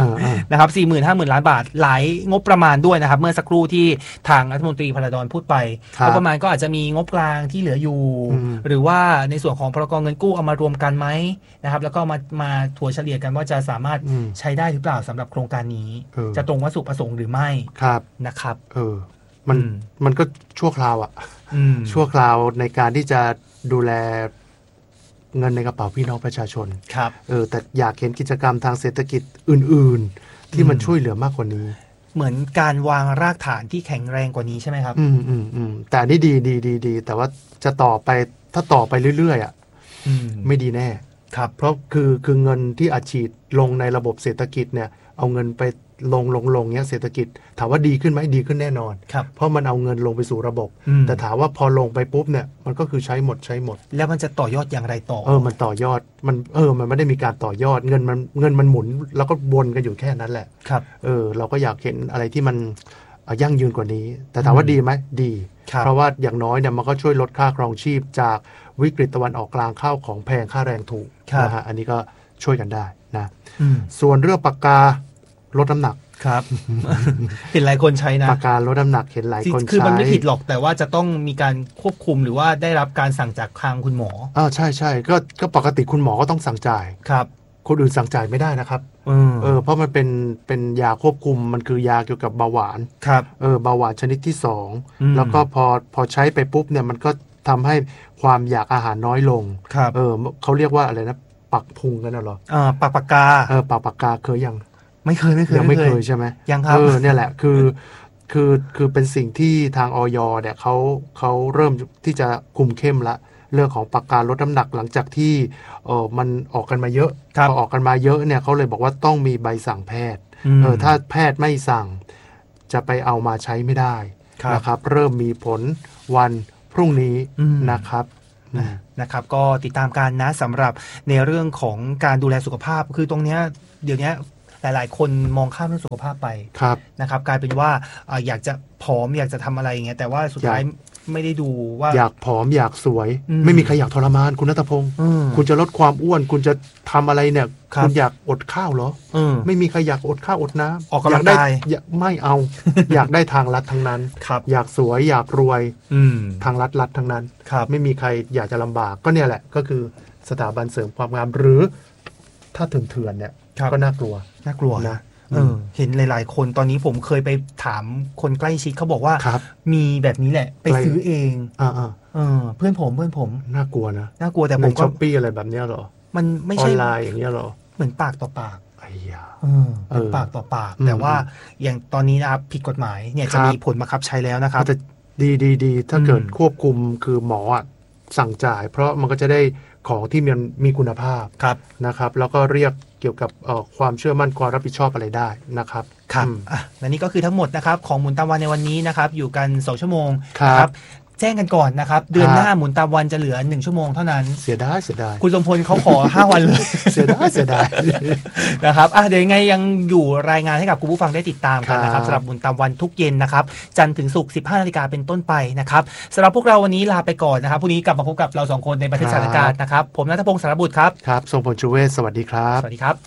นะครับ สี่หมื่น ห้าหมื่น ล้านบาทหลายงบประมาณด้วยนะครับเมื่อสักครู่ที่ทางรัฐมนตรีพลดอนพูดไปงบประมาณก็อาจจะมีงบกลางที่เหลืออยู่หรือว่าในส่วนของพรกเงินกู้เอามารวมกันไหมนะครับแล้วก็มามาถัวเฉลี่ยกันว่าจะสามารถใช้ได้หรือเปล่าสำหรับโครงการนี้จะตรงวัตถุประสงค์หรือไม่นะครับเออมันมันก็ชั่วคราวอ่ะชั่วคราวในการที่จะดูแลเงินในกระเป๋าพี่น้องประชาชนครับเออแต่อยากเห็นกิจกรรมทางเศรษฐกิจอื่นๆที่มันช่วยเหลือมากกว่านี้เหมือนการวางรากฐานที่แข็งแรงกว่านี้ใช่ไหมครับอืมอืมอืมแต่นี่ดีดีดีดีแต่ว่าจะต่อไปถ้าต่อไปเรื่อยๆอ่ะไม่ดีแน่ครับเพราะคือคือเงินที่อัดฉีดลงในระบบเศรษฐกิจเนี่ยเอาเงินไปลงลงลงเนี้ยเศรษฐกิจถามว่าดีขึ้นไหมดีขึ้นแน่นอนเพราะมันเอาเงินลงไปสู่ระบบแต่ถามว่าพอลงไปปุ๊บเนี่ยมันก็คือใช้หมดใช้หมดแล้วมันจะต่อยอดอย่างไรต่อเออมันต่อยอดมันเออมันไม่ได้มีการต่อยอดเงินมันเงินมันหมุนแล้วก็วนกันอยู่แค่นั้นแหละครับเออเราก็อยากเห็นอะไรที่มันยั่งยืนกว่านี้แต่ถามว่าดีไหมดีเพราะว่าอย่างน้อยเนี่ยมันก็ช่วยลดค่าครองชีพจากวิกฤตตะวันออกกลางข้าวของแพงค่าแรงถูกนะฮะอันนี้ก็ช่วยกันได้นะส่วนเรื่องปากกาลดน้ำหนักครับ เห็นหลายคนใช้นะปากกาลดน้ำหนักเห็นหลายคนใช้คือมันไม่ผิดหรอกแต่ว่าจะต้องมีการควบคุมหรือว่าได้รับการสั่งจากทางคุณหมออ่าใช่ใช่ก็ก็ปกติคุณหมอก็ต้องสั่งจ่ายครับคนอื่นสั่งจ่ายไม่ได้นะครับเออเพราะมันเป็นเป็นยาควบคุมมันคือยาเกี่ยวกับเบาหวานครับเออเบาหวานชนิดที่สองแล้วก็พอพอใช้ไปปุ๊บเนี่ยมันก็ทำให้ความอยากอาหารน้อยลงเออเขาเรียกว่าอะไรนะปักพุงกันน่ะเหรออ่าปักปากกาเออปักปากกาเคยยังไม่เคยไม่เคยยังไม่เคยใช่ไหมยังครับเออเนี่ยแหละคือคือคือเป็นสิ่งที่ทางอย.เนี่ยเขาเขาเริ่มที่จะคุมเข้มละเรื่องของปากกาลดน้ำหนักหลังจากที่เออมันออกกันมาเยอะพอออกกันมาเยอะเนี่ยเขาเลยบอกว่าต้องมีใบสั่งแพทย์เออถ้าแพทย์ไม่สั่งจะไปเอามาใช้ไม่ได้นะครับเริ่มมีผลวันพรุ่งนี้นะครับนะครับก็ติดตามกันนะสำหรับในเรื่องของการดูแลสุขภาพคือตรงเนี้ยเดี๋ยวนี้หลายๆคนมองข้ามเรื่องสุขภาพไปนะครับกลายเป็นว่าอยากจะผอมอยากจะทำอะไรอย่างเงี้ยแต่ว่าสุดท้ายไม่ได้ดูว่าอยากผอมอยากสวยไม่มีใครอยากทรมานคุณณัฐพงศ์คุณจะลดความอ้วนคุณจะทำอะไรเนี่ยคุณอยากอดข้าวเหรอไม่มีใครอยากอดข้าวอดน้ำออกกำลังกายไม่เอา อยากได้ทางลัดทั้งนั้นอยากสวยอยากรวยทางลัดลัดทั้งนั้นไม่มีใครอยากจะลำบากก็เนี่ยแหละก็คือสถาบันเสริมความงามหรือถ้าเถื่อนๆเนี่ยก็น่ากลัวน่ากลัวนะเออเห็นหลายๆคนตอนนี้ผมเคยไปถามคนใกล้ชิดเขาบอกว่ามีแบบนี้แหละไปซื้อเองอ่าเออเพื่อนผมเพื่อนผมน่ากลัวนะน่ากลัวแต่ผมก็ช้อปปี้อะไรแบบนี้หรอมันไม่ใช่ออนไลน์อย่างเงี้ยหรอเหมือนปากต่อปากไอ้ยาเออเป็นปากต่อปากแต่ว่าอย่างตอนนี้นะครับผิดกฎหมายเนี่ยจะมีผลบังคับใช้แล้วนะครับแต่ดีดีดีถ้าเกิดควบคุมคือหมอสั่งจ่ายเพราะมันก็จะได้ของที่มันมีคุณภาพนะครับแล้วก็เรียกเกี่ยวกับความเชื่อมั่นความรับผิดชอบอะไรได้นะครับครับอ่ะและนี่ก็คือทั้งหมดนะครับของหมุนตามวันในวันนี้นะครับอยู่กันสองชั่วโมงครับแจ้งกันก่อนนะครับเดือนหน้าหมุนตามวันจะเหลือหนึ่งชั่วโมงเท่านั้นเสียดายเสียดายคุณสมพลเขาขอห้าวันเลยเสียดายเสียดายนะครับอ่ะเดี๋ยวยังไงยังอยู่รายงานให้กับคุณผู้ฟังได้ติดตามกันนะครับสำหรับหมุนตามวันทุกเย็นนะครับจันทร์ถึงศุกร์ สิบห้านาฬิกาเป็นต้นไปนะครับสำหรับพวกเราวันนี้ลาไปก่อนนะครับพรุ่งนี้กลับมาพบกับเราสองคนในบันทึกสถานการณ์นะครับผมณัฐพงศ์สารบุตรครับครับทรงพลชูเวศสวัสดีครับสวัสดีครับ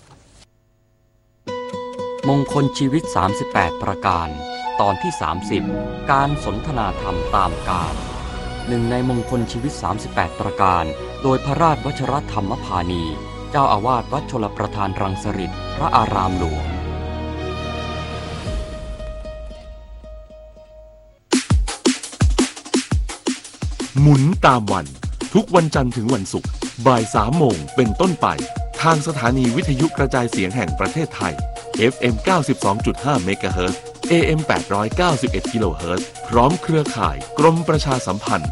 มงคลชีวิตสามสิบแปดประการตอนที่สามสิบการสนทนาธรรมตามกาลหนึ่งในมงคลชีวิตสามสิบแปดประการโดยพระราชวชรธรรมพานีเจ้าอาวาสวัดชลประทานรังสฤษฎ์พระอารามหลวงหมุนตามวันทุกวันจันทร์ถึงวันศุกร์บ่ายสามโมงเป็นต้นไปทางสถานีวิทยุกระจายเสียงแห่งประเทศไทย เอฟ เอ็ม เก้าสิบสองจุดห้า เมกะเฮิรตซ์ เอ เอ็ม แปดร้อยเก้าสิบเอ็ด กิโลเฮิรตซ์พร้อมเครือข่ายกรมประชาสัมพันธ์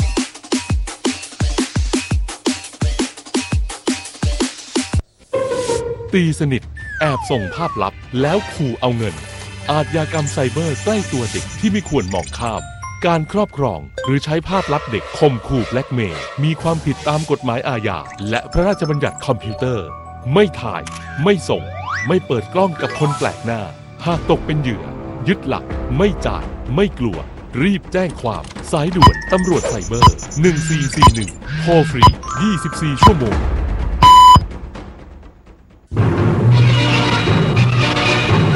ตีสนิทแอบส่งภาพลับแล้วขู่เอาเงินอาชญากรรมไซเบอร์ใกล้ตัวเด็กที่ไม่ควรมองข้ามการครอบครองหรือใช้ภาพลับเด็กข่มขู่แบล็กเมย์มีความผิดตามกฎหมายอาญาและพระราชบัญญัติคอมพิวเตอร์ไม่ถ่ายไม่ส่งไม่เปิดกล้องกับคนแปลกหน้าหากตกเป็นเหยื่อยึดหลักไม่จ่ายไม่กลัวรีบแจ้งความสายด่วนตำรวจไซเบอร์หนึ่งสี่สี่หนึ่งโทรฟรียี่สิบสี่ชั่วโมง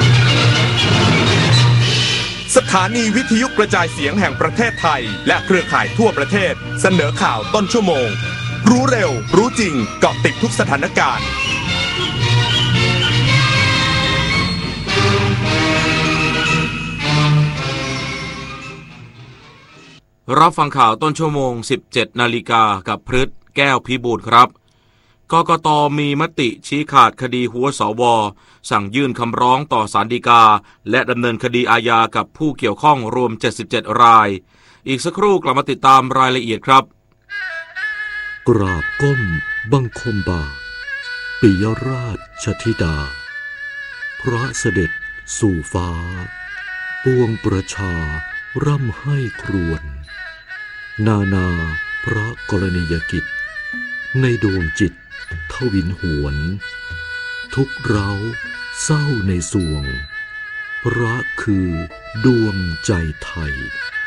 ถานีวิทยุกระจายเสียงแห่งประเทศไทยและเครือข่ายทั่วประเทศเสนอข่าวต้นชั่วโมงรู้เร็วรู้จริงเกาะติดทุกสถานการณ์รับฟังข่าวต้นชั่วโมง สิบเจ็ดนาฬิกากับพฤทธิ์แก้วพิบูลครับกกต.มีมติชี้ขาดคดีหัวสว.สั่งยื่นคำร้องต่อศาลฎีกาและดำเนินคดีอาญากับผู้เกี่ยวข้องรวมเจ็ดสิบเจ็ดรายอีกสักครู่กลับมาติดตามรายละเอียดครับกราบก้มบังคมบาทปิยราชธิดาพระเสด็จสู่ฟ้าปวงประชาร่ำให้ครวญนานาพระกรณียกิจในดวงจิตทวินหวนทุกเร้าเศร้าในสวงพระคือดวงใจไทย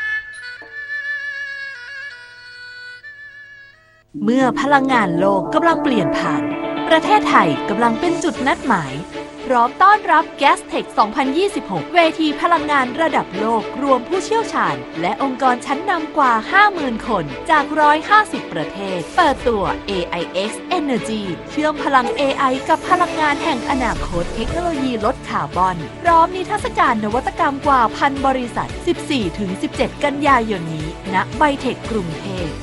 เมื่อพลังงานโลกกำลังเปลี่ยนผ่านประเทศไทยกำลังเป็นจุดนัดหมายพร้อมต้อนรับ แกสเทค สองพันยี่สิบหก เวทีพลังงานระดับโลกรวมผู้เชี่ยวชาญและองค์กรชั้นนำกว่า ห้าหมื่น คนจากหนึ่งร้อยห้าสิบประเทศเปิดตัว เอ ไอ เอ็กซ์ Energy เชื่อมพลัง เอ ไอ กับพลังงานแห่งอนาคตเทคโนโลยีลดคาร์บอนพร้อมนิทรรศการนวัตกรรมกว่าพันบริษัท สิบสี่ถึงสิบเจ็ด กันยายนนี้ณไบเทคกรุงเทพ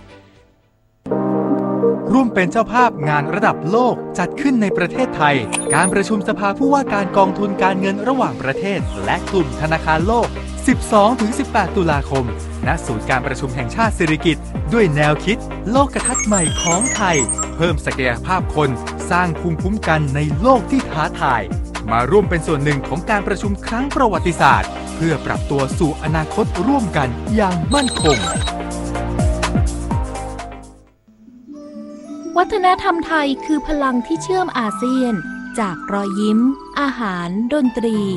ร่วมเป็นเจ้าภาพงานระดับโลกจัดขึ้นในประเทศไทยการประชุมสภาผู้ว่าการกองทุนการเงินระหว่างประเทศและกลุ่มธนาคารโลก สิบสองถึงสิบแปด ตุลาคมณศูนย์การประชุมแห่งชาติสิริกิติ์ด้วยแนวคิดโลกทัศน์ใหม่ของไทยเพิ่มศักยภาพคนสร้างภูมิคุ้มกันในโลกที่ท้าทายมาร่วมเป็นส่วนหนึ่งของการประชุมครั้งประวัติศาสตร์เพื่อปรับตัวสู่อนาคตร่วมกันอย่างมั่นคงวัฒนธรรมไทยคือพลังที่เชื่อมอาเซียนจากรอยยิ้มอาหารดนตรี